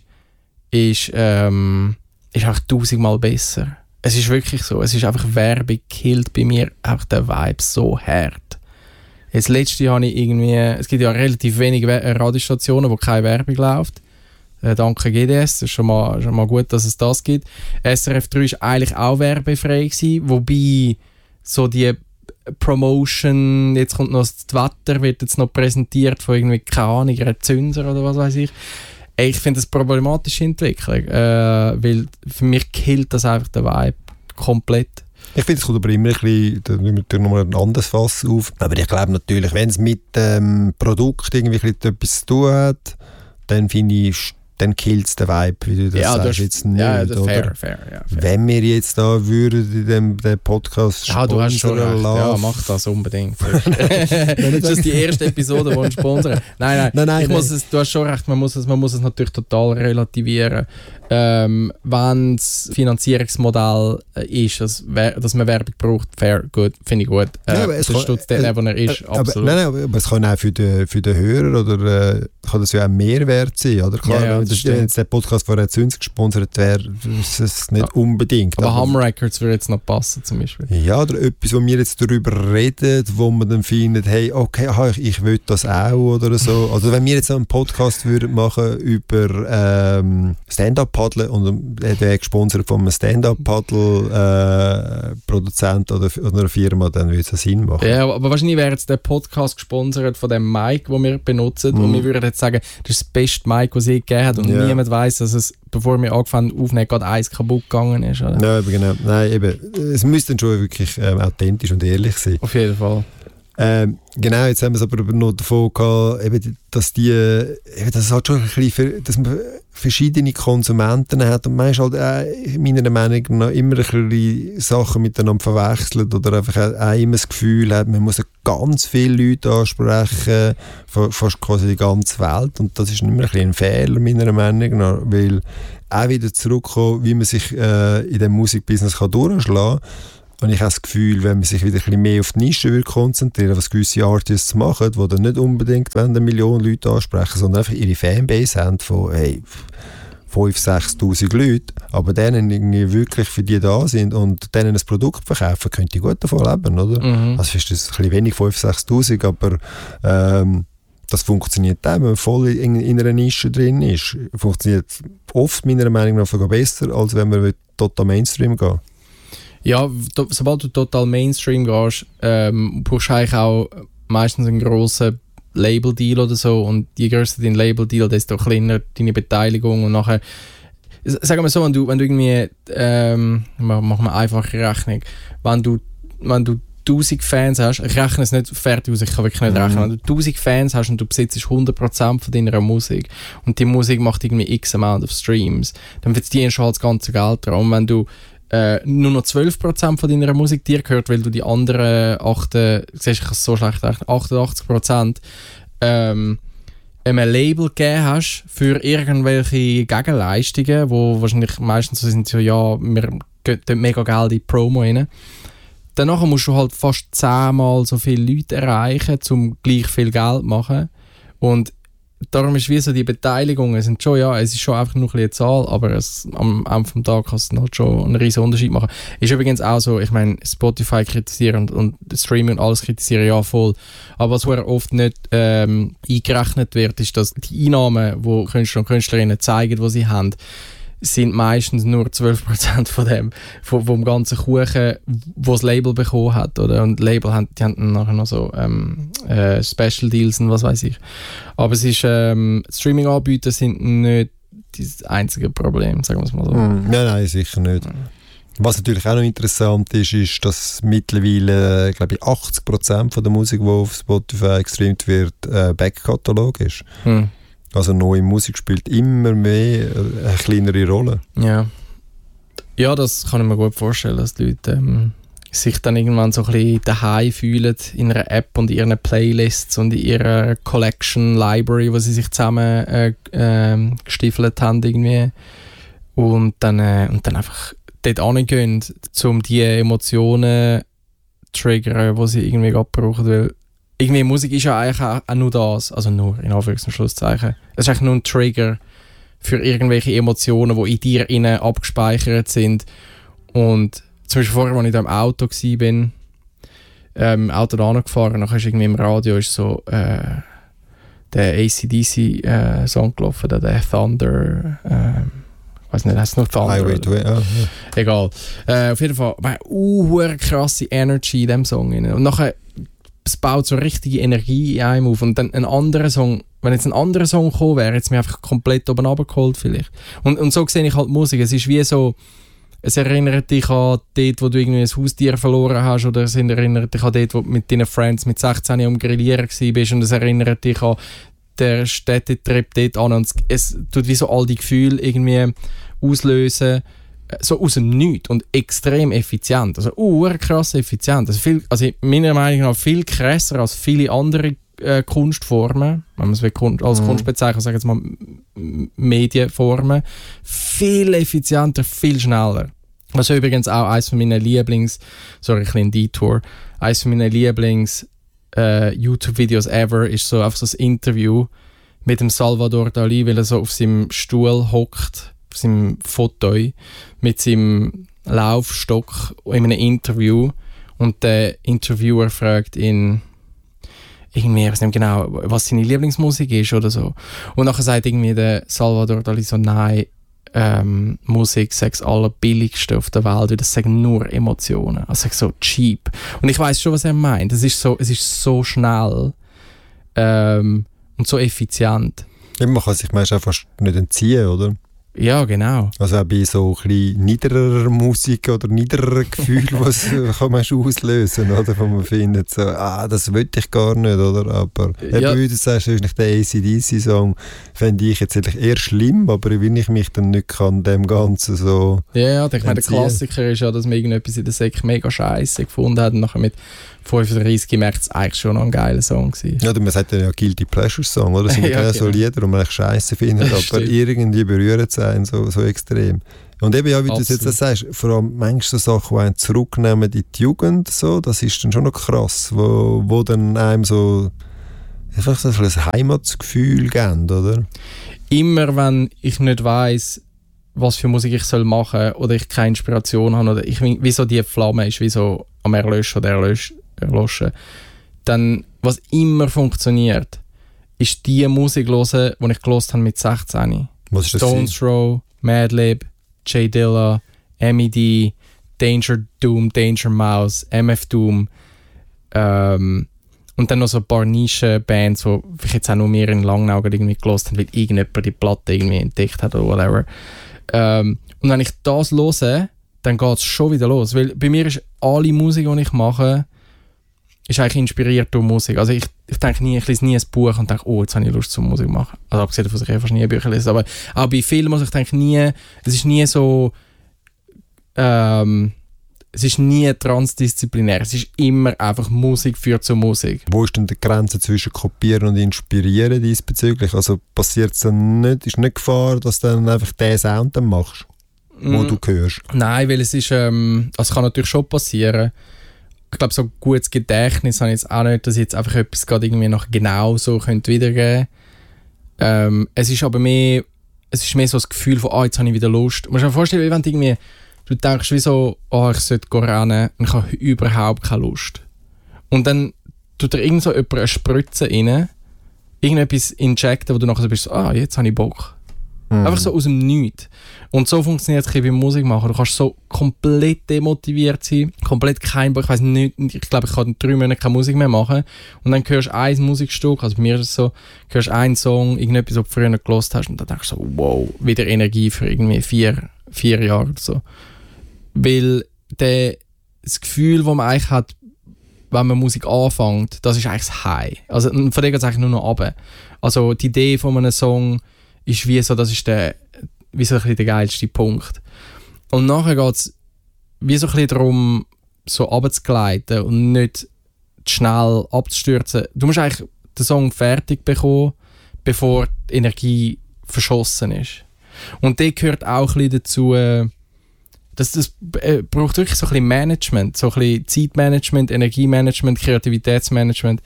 B: ist einfach 1000-mal besser. Es ist wirklich so. Es ist einfach, Werbung killt bei mir einfach den Vibe so hart. Jetzt letztes Jahr habe ich irgendwie, es gibt ja relativ wenige Radiostationen, wo keine Werbung läuft. Danke GDS, das ist schon mal gut, dass es das gibt. SRF 3 war eigentlich auch werbefrei gewesen, wobei so die Promotion, jetzt kommt noch das Wetter, wird jetzt noch präsentiert von irgendwie, keine Ahnung, einer Zünser oder was weiß ich. Ich finde das eine problematische Entwicklung, weil für mich killt das einfach den Vibe komplett.
A: Ich finde, es kommt aber immer ein bisschen, da nehmen wir nochmal ein anderes Fass auf, aber ich glaube natürlich, wenn es mit dem Produkt irgendwie etwas zu tun hat, dann finde ich, dann killt es den Vibe, wie du das sagst, jetzt nicht,
B: ja, das
A: oder?
B: Fair.
A: Wenn wir jetzt da würden in dem Podcast
B: du hast schon recht. Ja, mach das unbedingt. Das ist die erste Episode, die uns sponsern. Nein. Du hast schon recht, man muss es natürlich total relativieren. Wenn das Finanzierungsmodell ist, dass man Werbung braucht, fair, gut, finde ich gut. Das stutzt der, wo er ist, absolut.
A: Aber es kann auch für den Hörer oder kann das ja auch Mehrwert sein, oder? Klar, wenn jetzt der Podcast von Züns gesponsert wäre, ist es nicht unbedingt.
B: Aber Hum Records würde jetzt noch passen, zum Beispiel.
A: Ja, oder etwas, wo wir jetzt darüber reden, wo man dann findet, hey, okay, ich will das auch, oder so. Also wenn wir jetzt einen Podcast würden machen über Stand-Up-Paddeln und der wäre gesponsert von einem Stand-Up-Paddle Produzent oder einer Firma, dann würde es Sinn machen. Ja,
B: aber wahrscheinlich wäre jetzt der Podcast gesponsert von dem Mic, den wir benutzen, und wir würden jetzt sagen, das ist das beste Mic, das es je gegeben hat, und niemand weiss, dass es, bevor wir angefangen haben aufzunehmen, gerade eins kaputt gegangen ist. Oder?
A: Ja, genau. Nein, eben, es müsste dann schon wirklich authentisch und ehrlich sein.
B: Auf jeden Fall.
A: Genau, jetzt haben wir es aber noch davon gehabt, eben, dass das halt schon ein bisschen, dass man verschiedene Konsumenten hat und man ist halt meiner Meinung nach immer ein bisschen Sachen miteinander verwechselt oder einfach auch immer das Gefühl hat, man muss ganz viele Leute ansprechen, fast quasi die ganze Welt, und das ist immer ein bisschen ein Fehler meiner Meinung nach, weil auch wieder zurückkommen, wie man sich in dem Musikbusiness durchschlagen kann. Und ich habe das Gefühl, wenn man sich wieder ein bisschen mehr auf die Nische konzentrieren, was gewisse Artists machen, die dann nicht unbedingt 1 Million Leute ansprechen, sondern einfach ihre Fanbase haben von 5'000, 6'000 Leute, aber denen irgendwie wirklich für die da sind und denen ein Produkt verkaufen, könnte ich gut davon leben, oder? Mhm. Also ist das ein bisschen wenig, 5'000, 6'000, aber das funktioniert auch, wenn man voll in einer Nische drin ist. Funktioniert oft meiner Meinung nach sogar besser, als wenn man total Mainstream geht.
B: Ja, sobald du total Mainstream gehst, brauchst du eigentlich auch meistens einen grossen Label-Deal oder so, und je grösser dein Label-Deal, desto kleiner deine Beteiligung, und nachher, sagen wir so, wenn du irgendwie, machen wir eine einfache Rechnung, wenn du 1000 Fans hast, ich rechne es nicht fertig aus, ich kann wirklich nicht rechnen, wenn du 1000 Fans hast und du besitzt 100% von deiner Musik und die Musik macht irgendwie x Amount of Streams, dann verdienst du halt das ganze Geld dran. Und wenn du nur noch 12% von deiner Musik dir gehört, weil du die anderen 88% einem Label gegeben hast für irgendwelche Gegenleistungen, wo wahrscheinlich meistens so sind, so, ja, wir geben mega Geld in die Promo rein. Danach musst du halt fast 10-mal so viele Leute erreichen, um gleich viel Geld zu machen. Und darum ist wie so, die Beteiligungen sind schon, ja, es ist schon einfach nur eine Zahl, aber am Ende des Tages kannst du halt schon einen riesen Unterschied machen. Ist übrigens auch so, ich meine, Spotify kritisieren und Streaming und alles kritisieren, ja voll. Aber was oft nicht eingerechnet wird, ist, dass die Einnahmen, die Künstler und Künstlerinnen zeigen, die sie haben, sind meistens nur 12% vom ganzen Kuchen, wo das Label bekommen hat, oder? Und Label die haben nachher noch so Special Deals und was weiß ich. Aber es ist Streaming-Anbieter sind nicht das einzige Problem, sagen wir es mal so.
A: Nein, sicher nicht. Was natürlich auch noch interessant ist, dass mittlerweile, glaube ich, 80% von der Musik, die auf Spotify gestreamt wird, Backkatalog ist. Also neue Musik spielt immer mehr eine kleinere Rolle. Ja,
B: das kann ich mir gut vorstellen, dass die Leute sich dann irgendwann so ein bisschen daheim fühlen in einer App und in ihren Playlists und in ihrer Collection Library, wo sie sich zusammen gestiefelt haben irgendwie. Und dann einfach dort hingehen, um die Emotionen zu triggern, die sie irgendwie gerade brauchen. Weil irgendwie Musik ist ja eigentlich auch nur das, also nur in Anführungs- und Schlusszeichen. Es ist eigentlich nur ein Trigger für irgendwelche Emotionen, die in dir innen abgespeichert sind. Und zum Beispiel vorher, als ich da im Auto war, im Auto da gefahren, dann ist irgendwie im Radio ist so der AC/DC-Song gelaufen, der Thunder, ich weiß nicht, heißt es noch Thunder?
A: Highway to Hell.
B: Egal. Auf jeden Fall, eine krasse Energy in diesem Song. Und nachher es baut so richtige Energie in einem auf. Und dann ein anderer Song, wenn jetzt ein anderer Song gekommen wäre, hätte es mich einfach komplett oben runtergeholt vielleicht. Und so sehe ich halt Musik. Es ist wie so, es erinnert dich an dort, wo du irgendwie ein Haustier verloren hast, oder es erinnert dich an dort, wo du mit deinen Friends mit 16 am Grillieren warst, und es erinnert dich an den Städtetrip dort an. Und es tut wie so all die Gefühle irgendwie auslösen, so aus dem Nichts und extrem effizient. Also krass effizient. Also meiner Meinung nach viel krasser als viele andere Kunstformen, wenn man es als Kunst bezeichnet, sagen wir jetzt mal Medienformen. Viel effizienter, viel schneller. Was übrigens auch eines von meinen Lieblings, sorry, ein kleiner Detour, eines von meinen Lieblings YouTube-Videos ever ist so einfach so ein Interview mit dem Salvador Dalí, weil er so auf seinem Stuhl hockt, auf seinem Fauteuil, mit seinem Laufstock in einem Interview, und der Interviewer fragt ihn irgendwie, ich weiß nicht genau, was seine Lieblingsmusik ist oder so. Und nachher sagt irgendwie der Salvador Dalí so, nein, Musik sei das allerbilligste auf der Welt, weil das sagen nur Emotionen. Also so cheap. Und ich weiss schon, was er meint. Es ist so schnell und so effizient.
A: Man kann sich meist auch fast nicht entziehen, oder?
B: Ja, genau.
A: Also auch bei so ein bisschen niederer Musik oder niederer Gefühl, was kann man schon auslösen, oder? Wo man findet, so, das will ich gar nicht, oder? Aber
B: Ja.
A: wie du sagst, ist nicht der AC/DC-Song, fände ich jetzt eigentlich eher schlimm, aber wenn ich mich dann nicht kann dem Ganzen so
B: Ja, ich meine, der
A: entziehen.
B: Klassiker ist ja, dass man irgendetwas in der Säcke mega scheiße gefunden hat und nachher mit 35 gemerkt, es eigentlich schon noch ein geiler Song war.
A: Ja, man sagt ja Guilty Pleasure Song, oder? Das sind ja so Lieder, die man eigentlich scheiße findet, aber
B: Stimmt.
A: irgendwie berühren es einen so extrem. Und eben, ja, wie du es jetzt auch sagst, vor allem manchmal so Sachen, die einen zurücknehmen in die Jugend, so, das ist dann schon noch krass, wo dann einem so einfach so ein Heimatsgefühl geben, oder?
B: Immer wenn ich nicht weiss, was für Musik ich soll machen oder ich keine Inspiration habe oder wie so die Flamme ist, wie so am Erlöschen oder Erloschen, dann, was immer funktioniert, ist die Musik hören, die ich gehört habe mit 16.
A: Was ist das?
B: Stones Throw, Madlib, J Dilla, MED, Danger Doom, Danger Mouse, MF Doom und dann noch so ein paar Nischen-Bands, die ich jetzt auch nur mehr in Langnaugen irgendwie gehört habe, weil irgendjemand die Platte irgendwie entdeckt hat oder whatever. Und wenn ich das höre, dann geht es schon wieder los. Weil bei mir ist alle Musik, die ich mache, ist eigentlich inspiriert durch Musik. Also ich denke nie, ich lese nie ein Buch und denke, jetzt habe ich Lust zum Musik machen. Also abgesehen davon, dass ich fast nie Bücher lese. Aber auch bei Filmen, also ich denke nie, es ist nie so, es ist nie transdisziplinär. Es ist immer einfach Musik führt zur Musik.
A: Wo ist denn die Grenze zwischen Kopieren und Inspirieren diesbezüglich? Also passiert es dann nicht, ist nicht Gefahr, dass du dann einfach den Sound dann machst, wo du hörst?
B: Nein, weil es ist, also es kann natürlich schon passieren. Ich glaube, so ein gutes Gedächtnis habe ich jetzt auch nicht, dass ich jetzt einfach etwas gerade irgendwie noch genau so wiedergeben könnte. Es ist aber mehr, es ist mehr so das Gefühl von, jetzt habe ich wieder Lust. Du musst dir vorstellen, wenn du irgendwie, du denkst wie so, ich sollte rennen und ich habe überhaupt keine Lust. Und dann tut dir irgend so jemand eine Spritze rein, irgendetwas injecten, wo du nachher so bist, jetzt habe ich Bock. Einfach so aus dem Nichts. Und so funktioniert es beim Musikmachen. Du kannst so komplett demotiviert sein, komplett kein Bock. Ich weiss nicht, ich glaube, ich kann 3 Monate keine Musik mehr machen. Und dann hörst du ein Musikstück, also bei mir ist es so, hörst einen Song, irgendetwas, was du früher nicht gehört hast, und dann denkst du so, wow, wieder Energie für irgendwie 4 Jahre oder so. Weil das Gefühl, das man eigentlich hat, wenn man Musik anfängt, das ist eigentlich das High. Also von dem geht es eigentlich nur noch runter. Also die Idee von einem Song ist wie so, das ist wie so ein bisschen der geilste Punkt. Und nachher geht es wie so ein bisschen darum, so runterzugleiten und nicht schnell abzustürzen. Du musst eigentlich den Song fertig bekommen, bevor die Energie verschossen ist. Und das gehört auch ein bisschen dazu, das braucht wirklich so ein bisschen Management, so ein bisschen Zeitmanagement, Energiemanagement, Kreativitätsmanagement.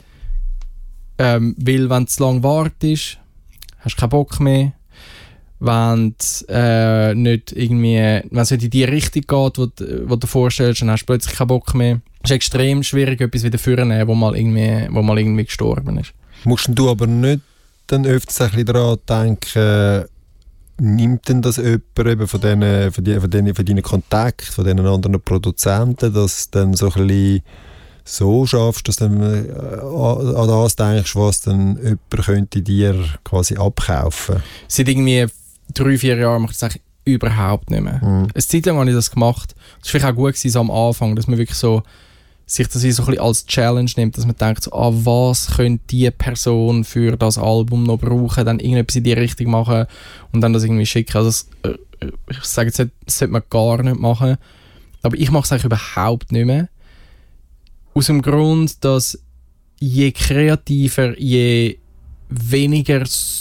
B: Weil wenn du zu lange wartest, hast du keinen Bock mehr. Wenn es nicht irgendwie, wenn es nicht in die Richtung geht, wo du dir vorstellst, dann hast du plötzlich keinen Bock mehr. Es ist extrem schwierig, etwas wieder vorzunehmen, wo mal irgendwie gestorben ist.
A: Musst du aber nicht dann öfters ein bisschen daran denken, nimmt denn das jemand eben von deinen Kontakten, von diesen anderen Produzenten, dass du dann so ein bisschen so schaffst, dass du dann an das denkst, was dann jemand könnte dir quasi abkaufen?
B: Seit irgendwie 3-4 Jahren mache ich das eigentlich überhaupt nicht mehr. Eine Zeit lang habe ich das gemacht. Das war vielleicht auch gut gewesen, so am Anfang, dass man wirklich so sich das so ein bisschen als Challenge nimmt, dass man denkt, so, was könnte diese Person für das Album noch brauchen, dann irgendetwas in die Richtung machen und dann das irgendwie schicken. Also ich sage jetzt, das sollte man gar nicht machen, aber ich mache es eigentlich überhaupt nicht mehr. Aus dem Grund, dass je kreativer, je weniger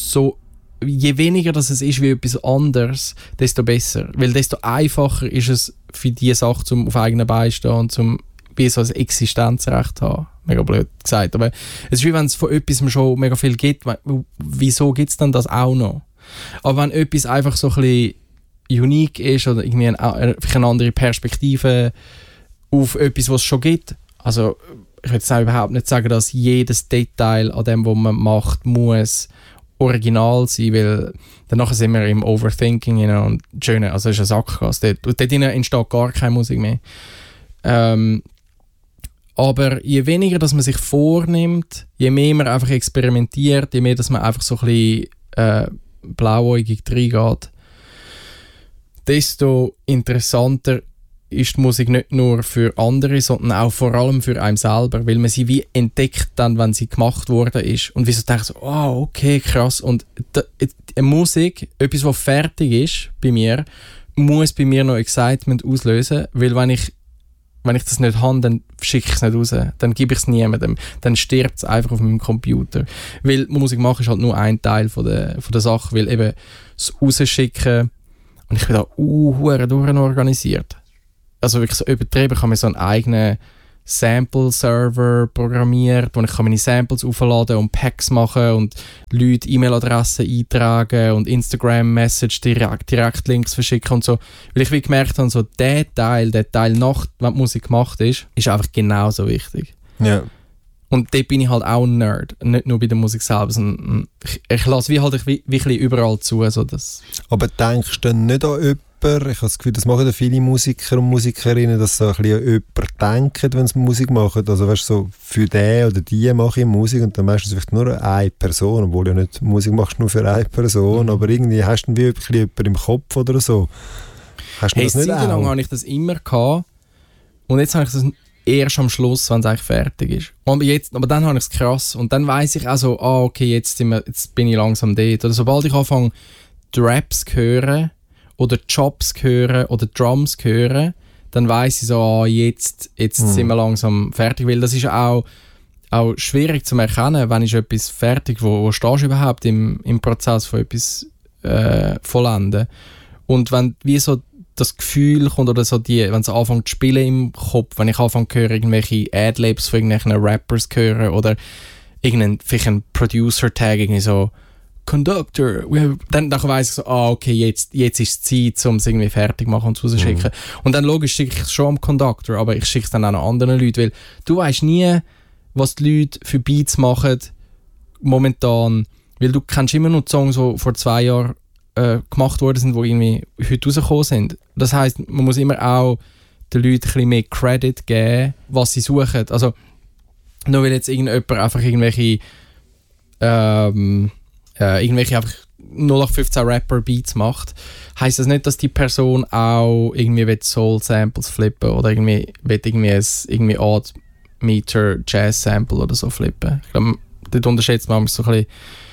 B: dass es ist wie etwas anderes, desto besser. Weil desto einfacher ist es für diese Sache, zum auf eigenen Beinen stehen und zum wie so ein Existenzrecht haben. Mega blöd gesagt. Aber es ist wie wenn es von etwas schon mega viel gibt. Wieso gibt es dann das auch noch? Aber wenn etwas einfach so ein bisschen unique ist oder irgendwie eine andere Perspektive auf etwas, was es schon gibt. Also ich würde jetzt überhaupt nicht sagen, dass jedes Detail an dem, was man macht, muss original sein, weil danach sind wir im Overthinking, und schöne, also es ist ein Sackgasse. Dort entsteht gar keine Musik mehr. Aber je weniger, dass man sich vornimmt, je mehr man einfach experimentiert, je mehr, dass man einfach so ein bisschen blauäugig reingeht, desto interessanter ist die Musik nicht nur für andere, sondern auch vor allem für einen selber, weil man sie wie entdeckt dann, wenn sie gemacht worden ist. Und wieso denkt so, oh, okay, krass. Und eine Musik, etwas, was fertig ist bei mir, muss bei mir noch Excitement auslösen, weil wenn ich das nicht habe, dann schicke ich es nicht raus. Dann gebe ich es niemandem. Dann stirbt es einfach auf meinem Computer. Weil Musik machen ist halt nur ein Teil von der Sache, weil eben das Rausschicken, und ich bin da durchorganisiert. Also wirklich so übertrieben, ich habe mir so einen eigenen Sample-Server programmiert, wo ich meine Samples aufladen und Packs machen und Leute E-Mail-Adressen eintragen und Instagram-Message Direktlinks verschicken und so. Weil ich wie gemerkt habe, so der Teil nach, wenn die Musik gemacht ist einfach genauso wichtig.
A: Ja. Und
B: dort bin ich halt auch ein Nerd, nicht nur bei der Musik selber, sondern ich lasse wie halt wirklich überall zu. So das.
A: Aber denkst du nicht an jemanden? Ich habe das Gefühl, das machen viele Musiker und Musikerinnen, dass so ein bisschen an jemanden denken, wenn sie Musik machen. Also weißt du, so für den oder die mache ich Musik und dann meistens vielleicht nur eine Person, obwohl du ja nicht Musik machst nur für eine Person, aber irgendwie hast du wie jemanden im Kopf oder so. Hast du das nicht auch?
B: Sehr lange habe ich das immer gehabt und jetzt habe ich das erst am Schluss, wenn es eigentlich fertig ist. Aber dann habe ich es krass und dann weiss ich auch so, okay, jetzt bin ich langsam dort. Oder sobald ich anfange, die Raps zu hören oder Chops hören oder Drums hören, dann weiss ich so, jetzt sind wir langsam fertig, weil das ist auch schwierig zu erkennen, wenn ist etwas fertig, wo stehst du überhaupt im Prozess von etwas vollenden. Und wenn wie so das Gefühl kommt oder so wenn es anfängt zu spielen im Kopf, wenn ich anfange zu hören, irgendwelche Adlibs von irgendwelchen Rappers hören oder vielleicht einen Producer-Tag, irgendwie so Conductor, dann weiss ich so, okay, jetzt ist es Zeit, um es irgendwie fertig machen und zu rausschicken. Und dann logisch schicke ich es schon am Conductor, aber ich schicke es dann auch noch anderen Leuten, weil du weißt nie, was die Leute für Beats machen momentan, weil du kennst immer noch die Songs, die vor 2 Jahren gemacht worden sind, die irgendwie heute rausgekommen sind. Das heisst, man muss immer auch den Leuten ein bisschen mehr Credit geben, was sie suchen. Also, nur weil jetzt irgendjemand einfach irgendwelche einfach 0815 Rapper-Beats macht, heisst das nicht, dass die Person auch irgendwie Soul-Samples flippen oder irgendwie ein Odd-Meter Jazz-Sample oder so flippen. Ich glaube, dort unterschätzt man so ein bisschen,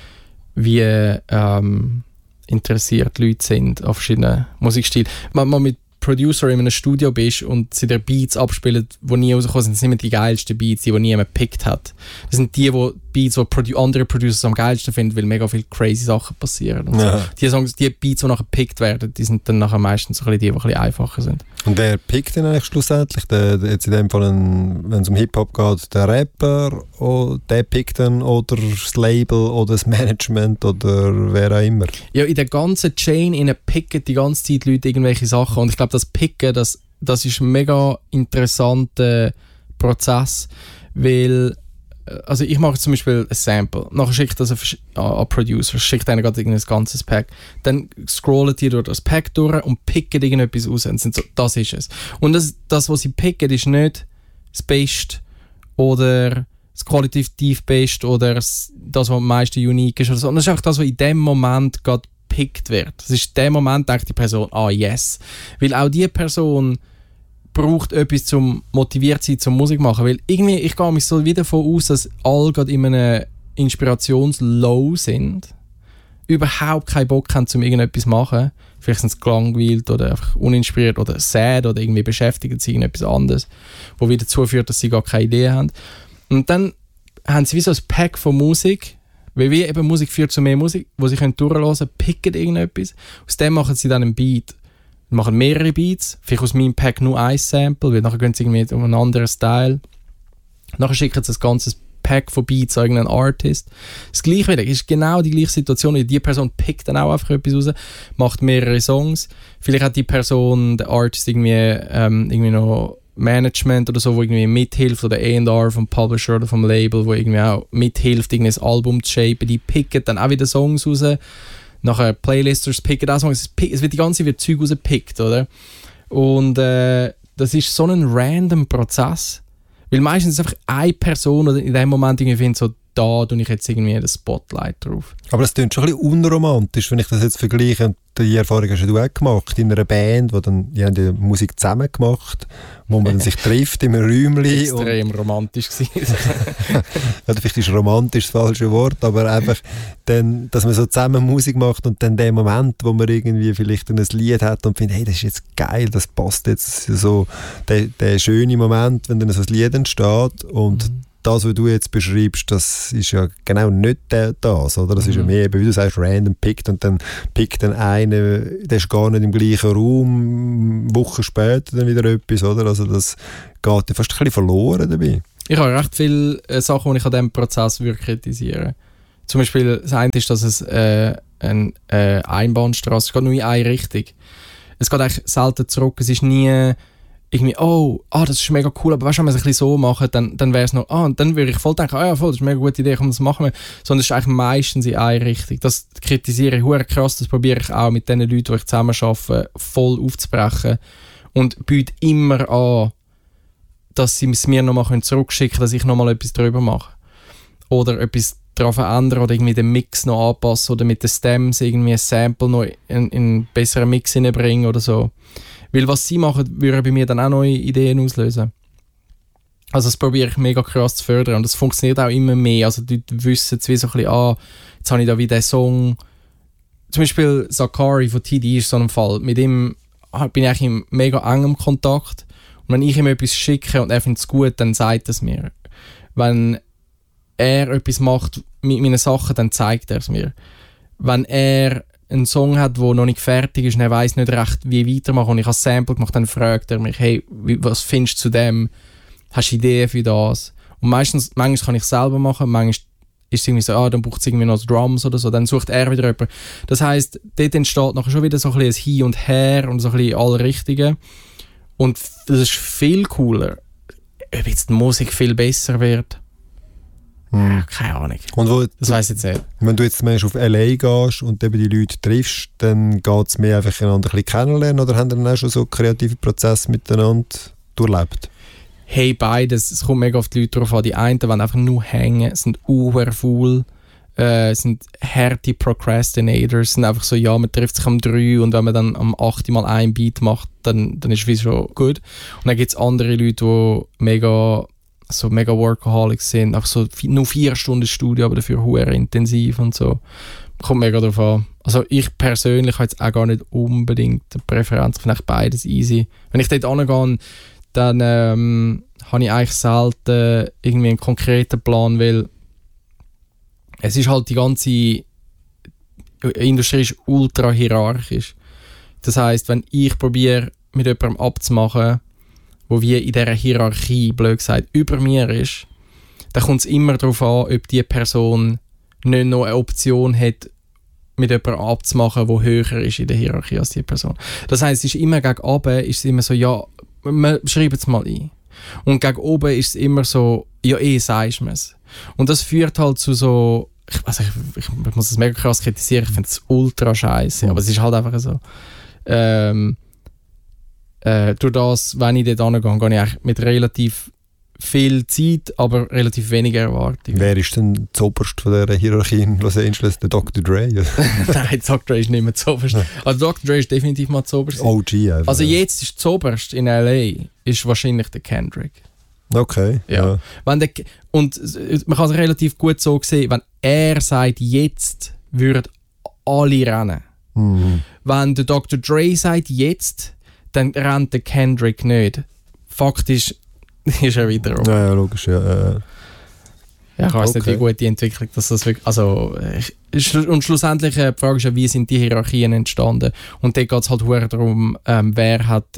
B: wie interessiert Leute sind an verschiedenen Musikstilen. Wenn man mit Producer in einem Studio bist und sie dir Beats abspielen, die nie rausgekommen sind, sind immer die geilsten Beats, die niemand gepickt hat. Das sind die Beats, die andere Producers am geilsten finden, weil mega viele crazy Sachen passieren. Und
A: ja.
B: So. Die Songs, die Beats, die nachher gepickt werden, die sind dann nachher meistens so die ein bisschen einfacher sind.
A: Und wer pickt denn eigentlich schlussendlich? Jetzt in dem Fall, wenn es um Hip-Hop geht, der Rapper, der pickt dann oder das Label oder das Management oder wer auch immer?
B: Ja, in der ganzen Chain picken die ganze Zeit Leute irgendwelche Sachen und ich glaube, das Picken, das ist ein mega interessanter Prozess, weil also ich mache zum Beispiel ein Sample, nachher schicke ich das an Producer, schicke denen gerade ein ganzes Pack, dann scrollen die durch das Pack durch und picken irgendetwas raus und sind so, das ist es. Und das was sie picken, ist nicht das Beste oder das qualitativ Beste oder das, was am meisten unique ist oder so. Und das ist auch das, was in dem Moment gerade gepickt wird. Das ist in dem Moment, denkt die Person, yes. Weil auch die Person braucht etwas, zum motiviert sein, zum Musik machen. Weil irgendwie, ich gehe mich so wieder davon aus, dass alle gerade in einem Inspirationslow sind, überhaupt keinen Bock haben, um irgendetwas zu machen. Vielleicht sind sie gelangweilt oder einfach uninspiriert oder sad oder irgendwie beschäftigt sich irgendetwas anderes, wo wieder dazu führt, dass sie gar keine Idee haben. Und dann haben sie wie so ein Pack von Musik, weil wie eben Musik führt zu mehr Musik, wo sie durchlassen können, picken irgendetwas. Aus dem machen sie dann einen Beat. Machen mehrere Beats, vielleicht aus meinem Pack nur ein Sample, weil nachher gehen sie irgendwie um einen anderen Style. Nachher schicken sie ein ganzes Pack von Beats an irgendeinen Artist. Das Gleiche wieder, ist genau die gleiche Situation. Die Person pickt dann auch einfach etwas raus, macht mehrere Songs. Vielleicht hat die Person, der Artist, irgendwie noch Management oder so, wo irgendwie mithilft, oder A&R vom Publisher oder vom Label, wo irgendwie auch mithilft, irgendwie ein Album zu shapen. Die picken dann auch wieder Songs raus. Nachher Playlisters picken auch Songs. Es wird die ganze Zeit Zeug rausgepickt, oder? Und das ist so ein random Prozess. Weil meistens ist einfach eine Person, oder in dem Moment irgendwie findet so, da tue ich jetzt irgendwie das Spotlight drauf.
A: Aber das klingt schon ein bisschen unromantisch, wenn ich das jetzt vergleiche. Und die Erfahrung hast du auch gemacht in einer Band, wo dann, die haben die Musik zusammen gemacht, wo man sich trifft in einem Räumchen.
B: Extrem romantisch gewesen.
A: Ja, vielleicht ist romantisch das falsche Wort, aber einfach, dann, dass man so zusammen Musik macht und dann der Moment, wo man irgendwie vielleicht ein Lied hat und findet, hey, das ist jetzt geil, das passt jetzt so, der schöne Moment, wenn dann so ein Lied entsteht und das, was du jetzt beschreibst, das ist ja genau nicht das, oder? Das ist ja mehr, wie du sagst, random pickt und dann pickt dann einer, der ist gar nicht im gleichen Raum, Wochen später dann wieder etwas, oder? Also das geht ja fast ein bisschen verloren dabei.
B: Ich habe recht viele Sachen, die ich an diesem Prozess kritisieren. Zum Beispiel das eine ist, dass es eine Einbahnstraße ist, es geht nur in eine Richtung. Es geht eigentlich selten zurück, es ist nie irgendwie, das ist mega cool, aber weißt du, wenn wir es ein bisschen so machen, dann wäre es noch, und dann würde ich voll denken, ja voll, das ist eine mega gute Idee, komm, das machen wir. Sondern es ist eigentlich meistens in eine Richtung. Das kritisiere ich verdammt krass, das probiere ich auch mit den Leuten, die ich zusammen arbeite, voll aufzubrechen und biete immer an, dass sie es mir nochmal zurückschicken können, dass ich nochmal etwas drüber mache. Oder etwas daran verändern oder irgendwie den Mix noch anpassen oder mit den Stems irgendwie ein Sample noch in einen besseren Mix hineinbringen oder so. Weil was sie machen, würde bei mir dann auch neue Ideen auslösen. Also das probiere ich mega krass zu fördern und das funktioniert auch immer mehr. Also die wissen jetzt wie so ein bisschen, jetzt habe ich da wieder einen Song. Zum Beispiel Zakari von TD ist so ein Fall. Mit ihm bin ich eigentlich in mega engem Kontakt. Und wenn ich ihm etwas schicke und er findet es gut, dann sagt er es mir. Wenn er etwas macht mit meinen Sachen, dann zeigt er es mir. Wenn er einen Song hat, der noch nicht fertig ist und er weiss nicht recht, wie weitermachen und ich habe ein Sample gemacht, dann fragt er mich, hey, was findest du zu dem? Hast du Ideen für das? Und manchmal kann ich es selber machen, manchmal ist es irgendwie so, dann braucht es irgendwie noch Drums oder so, dann sucht er wieder jemanden. Das heisst, dort entsteht nachher schon wieder so ein bisschen ein Hin und Her und so ein bisschen alle Richtigen. Und das ist viel cooler, ob jetzt die Musik viel besser wird. Keine Ahnung.
A: Und
B: das weiss ich jetzt nicht.
A: Wenn du jetzt auf L.A. gehst und eben die Leute triffst, dann geht es mehr einfach einander ein bisschen kennenlernen oder haben dann auch schon so kreative Prozesse miteinander durchlebt?
B: Hey, beides. Es kommt mega auf die Leute drauf an. Die einen wollen einfach nur hängen, sind faul, sind harte Procrastinators, sind einfach so, ja, man trifft sich am 3 und wenn man dann am 8 mal ein Beat macht, dann ist es wie schon gut. Und dann gibt es andere Leute, die mega Workaholics sind, auch so nur 4 Stunden Studio, aber dafür sehr intensiv und so. Kommt mega drauf an. Also ich persönlich habe jetzt auch gar nicht unbedingt eine Präferenz, vielleicht beides easy. Wenn ich dort hingehe, dann habe ich eigentlich selten irgendwie einen konkreten Plan, weil es ist halt die ganze Industrie ist ultra hierarchisch. Das heisst, wenn ich probiere, mit jemandem abzumachen, wo wie in dieser Hierarchie, blöd gesagt, über mir ist, dann kommt es immer darauf an, ob die Person nicht noch eine Option hat, mit jemandem abzumachen, der höher ist in der Hierarchie als die Person. Das heisst, es ist immer gegen oben, ist es immer so, ja, wir schreiben es mal ein. Und gegen oben ist es immer so, ja, sagst du es. Und das führt halt zu so, ich muss das mega krass kritisieren, ich finde es ultra scheiße, aber es ist halt einfach so. Durch das, wenn ich dort hingehe, gehe ich eigentlich mit relativ viel Zeit, aber relativ weniger Erwartungen.
A: Wer ist denn zuoberst von dieser Hierarchie in Los Angeles? Der Dr. Dre?
B: Nein, Dr. Dre ist nicht mehr zuoberst. Also Dr. Dre ist definitiv mal zuoberst.
A: OG einfach.
B: Also jetzt ist zuoberst in L.A. ist wahrscheinlich der Kendrick.
A: Okay, ja.
B: Und man kann es relativ gut so sehen, wenn er sagt, jetzt würden alle rennen. Wenn der Dr. Dre sagt, jetzt, dann rennt der Kendrick nicht. Faktisch ist er wieder rum.
A: Ja, logisch, ja.
B: Ja, ich weiss nicht, wie gut die Entwicklung das wirklich. Also, und schlussendlich die Frage ist ja, wie sind die Hierarchien entstanden? Und dort geht es halt sehr darum, wer hat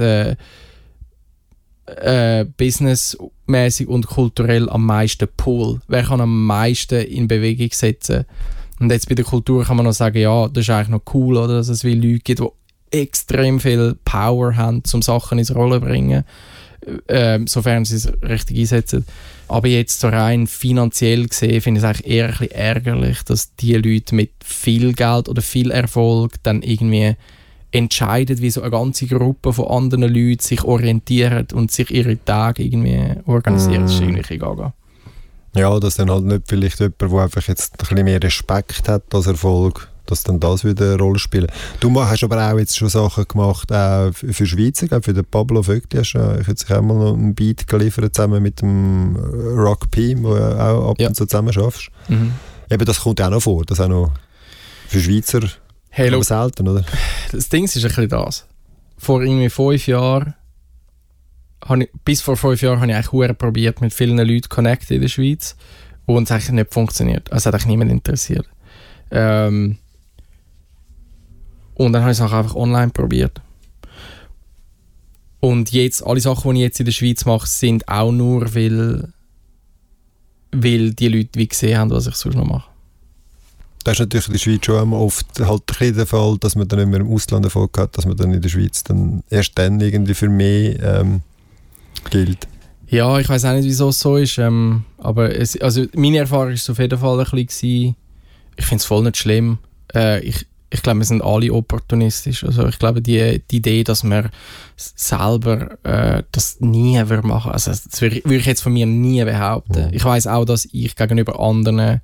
B: businessmäßig und kulturell am meisten Pull. Wer kann am meisten in Bewegung setzen? Und jetzt bei der Kultur kann man noch sagen, ja, das ist eigentlich noch cool, oder? Dass es wie Leute gibt, die extrem viel Power haben, um Sachen ins Rollen zu bringen. Sofern sie es richtig einsetzen. Aber jetzt so rein finanziell gesehen finde ich es eigentlich eher ein bisschen ärgerlich, dass die Leute mit viel Geld oder viel Erfolg dann irgendwie entscheiden, wie so eine ganze Gruppe von anderen Leuten sich orientieren und sich ihre Tage irgendwie organisieren. Das ist irgendwie gaga.
A: Ja, dass dann halt nicht vielleicht jemand, der einfach jetzt ein bisschen mehr Respekt hat als Erfolg, dass dann das wieder eine Rolle spielt. Du hast aber auch jetzt schon Sachen gemacht, auch für Schweizer, für den Pablo Vögti hast du jetzt auch mal noch einen Beat geliefert, zusammen mit dem Rock P, wo du auch ab und zu zusammen schaffst. Mhm. Eben, das kommt auch noch vor, das auch noch für Schweizer aber selten, oder?
B: Das Ding ist ein bisschen das. Vor irgendwie 5 Jahren, bis vor 5 Jahren habe ich eigentlich probiert, mit vielen Leuten zu connecten in der Schweiz und es hat eigentlich nicht funktioniert. Also hat eigentlich niemand interessiert. Und dann habe ich es einfach online probiert. Und jetzt, alle Sachen, die ich jetzt in der Schweiz mache, sind auch nur, weil die Leute wie gesehen haben, was ich sonst noch mache.
A: Das ist natürlich in der Schweiz schon oft halt der Fall, dass man dann nicht mehr im Ausland Erfolg hat, dass man dann in der Schweiz dann erst dann irgendwie für mehr gilt.
B: Ja, ich weiß auch nicht, wieso es so ist. Aber also meine Erfahrung war auf jeden Fall ein bisschen, ich finde es voll nicht schlimm. Ich glaube, wir sind alle opportunistisch. Also ich glaube, die Idee, dass man selber das nie machen würde, also das würde ich jetzt von mir nie behaupten. Ich weiß auch, dass ich gegenüber anderen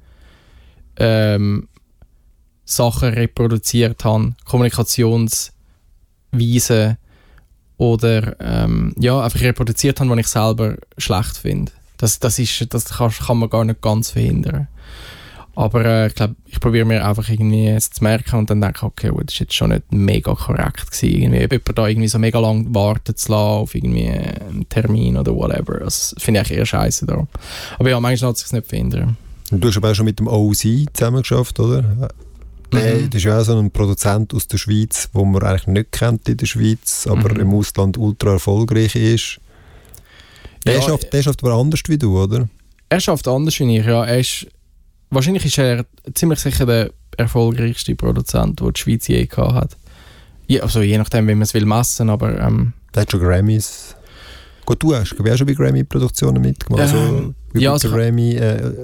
B: Sachen reproduziert habe, Kommunikationsweisen oder einfach reproduziert habe, die ich selber schlecht finde. Das kann man gar nicht ganz verhindern. Aber ich glaube, ich probiere mir einfach irgendwie jetzt zu merken und dann denke, okay, das ist jetzt schon nicht mega korrekt gewesen. Irgendwie, jemand da irgendwie so mega lang warten zu lassen auf irgendwie einen Termin oder whatever. Das finde ich eigentlich eher scheiße darum. Aber ja, manchmal lässt es sich nicht verhindern.
A: Du hast aber auch schon mit dem OZ zusammen geschafft, oder? Das ist ja auch so ein Produzent aus der Schweiz, den man eigentlich nicht kennt in der Schweiz, aber im Ausland ultra erfolgreich ist. Der schafft aber anders wie du, oder? Er
B: schafft anders wie ich, ja. Wahrscheinlich ist er ziemlich sicher der erfolgreichste Produzent, den die Schweiz je gehabt hat. Ja, also je nachdem, wie man es will messen, aber...
A: Der hat schon Grammys... Gut, du hast auch schon bei Grammy-Produktionen mitgemacht.
B: Also
A: Grammy...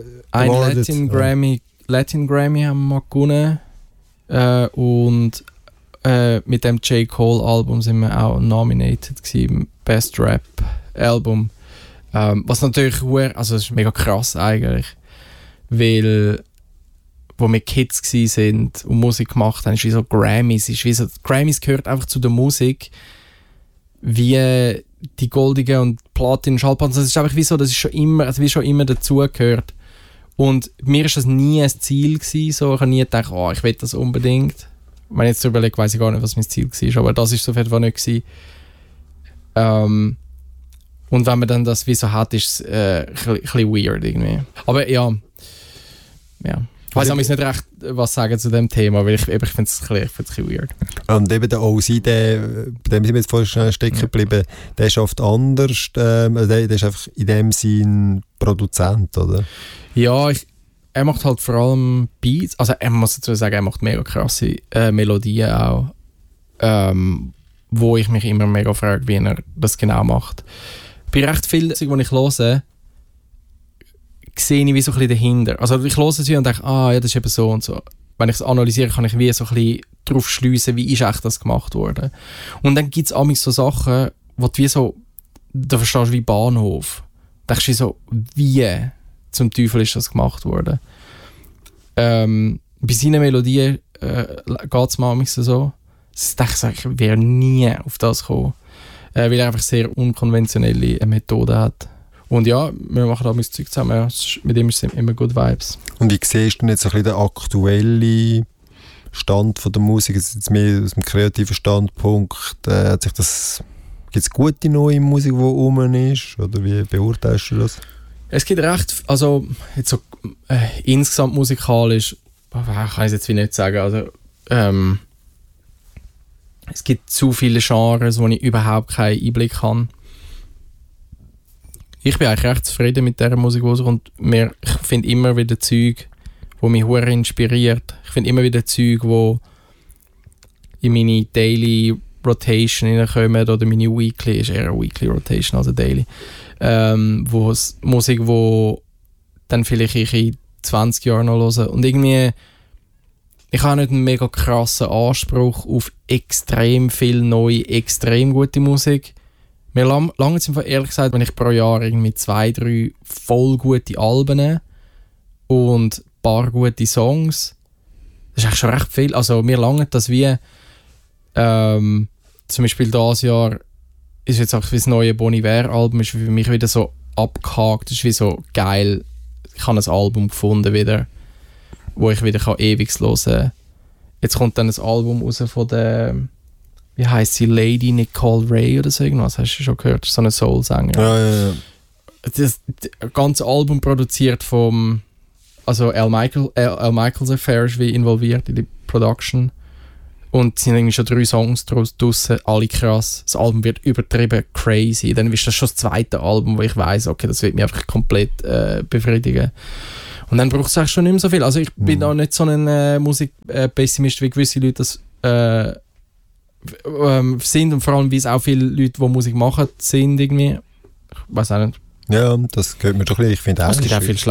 B: Latin Grammy haben wir mal gewonnen. Und mit dem J. Cole Album sind wir auch nominated gewesen, Best Rap Album. Was natürlich, also das ist mega krass eigentlich. Weil, wo wir Kids gsi sind und Musik gemacht haben, ist wie so Grammys. Grammys gehört einfach zu der Musik wie die goldigen und Platin Schallplatten. Das ist einfach wie so, das ist schon immer dazugehört. Und mir ist das nie ein Ziel gewesen, so. Ich habe nie gedacht, ich will das unbedingt. Wenn ich jetzt überlege, weiss ich gar nicht, was mein Ziel war, aber das ist so auf jeden Fall nicht gewesen. Und wenn man dann das wie so hat, ist es ein bisschen weird irgendwie. Aber ja. Ich weiss auch nicht recht, was sagen zu dem Thema, weil ich finde es ein bisschen weird.
A: Und eben der OZ, bei dem sind wir jetzt vorhin schnell stecken geblieben, der schafft anders, der ist einfach in dem Sinn Produzent, oder?
B: Ja, er macht halt vor allem Beats, also er muss dazu sagen, er macht mega krasse Melodien auch, wo ich mich immer mega frage, wie er das genau macht. Bei recht viel, was ich höre, sehe ich wie so ein bisschen dahinter. Also ich höre es und denke, das ist eben so und so. Wenn ich es analysiere, kann ich wie so ein bisschen darauf schliessen, wie ist echt das gemacht worden. Und dann gibt es auch so Sachen, wo du wie so, da verstehst du wie Bahnhof. Da denkst du so, wie zum Teufel ist das gemacht worden. Bei seinen Melodien geht es manchmal so. Ich denke, ich wäre nie auf das gekommen. Weil er einfach sehr unkonventionelle Methoden hat. Und ja, wir machen da mein Zeug zusammen. Ja. Mit ihm sind immer good Vibes.
A: Und wie siehst du denn jetzt ein bisschen den aktuellen Stand von der Musik? Jetzt mehr aus dem kreativen Standpunkt. Gibt es gute neue Musik, die rum ist? Oder wie beurteilst du das?
B: Es gibt recht, also jetzt so, insgesamt musikalisch, kann ich es jetzt wie nicht sagen. Also, es gibt zu viele Genres, wo ich überhaupt keinen Einblick habe. Ich bin eigentlich recht zufrieden mit dieser Musik, die rauskommt. Ich finde immer wieder Zeug, die mich sehr inspiriert. Ich finde immer wieder Zeug, die in meine Daily Rotation hineinkommen oder meine Weekly, ist eher eine Weekly Rotation als eine Daily. Musik, die dann vielleicht ich in 20 Jahren noch höre. Und irgendwie, ich habe nicht einen mega krassen Anspruch auf extrem viel neue, extrem gute Musik. Mir lange sind ehrlich gesagt, wenn ich pro Jahr irgendwie 2-3 voll gute Alben und ein paar gute Songs, das ist eigentlich schon recht viel. Also mir lange das wie zum Beispiel dieses Jahr ist jetzt auch das neue Bon Iver-Album ist für mich wieder so abgehakt. Das ist wie so geil. Ich habe ein Album gefunden wieder, wo ich wieder ewig hören kann. Jetzt kommt dann ein Album raus von der, wie heisst sie, Lady Nicole Ray oder so irgendwas. Hast du schon gehört? Das ist so eine Soul-Sänger.
A: Ja.
B: Das ganze Album produziert vom, also Al Michaels Affair ist wie involviert in die Production. Und es sind irgendwie schon 3 Songs draussen, alle krass. Das Album wird übertrieben crazy. Dann ist das schon das zweite Album, wo ich weiss, okay, das wird mich einfach komplett befriedigen. Und dann braucht es eigentlich schon nicht mehr so viel. Also ich bin auch nicht so ein Musikpessimist, wie gewisse Leute das sind. Und vor allem, wie es auch viele Leute, die Musik machen, sind irgendwie. Ich weiß auch nicht.
A: Ja, das gehört mir doch ein bisschen. Ich finde auch,
B: es gibt auch viel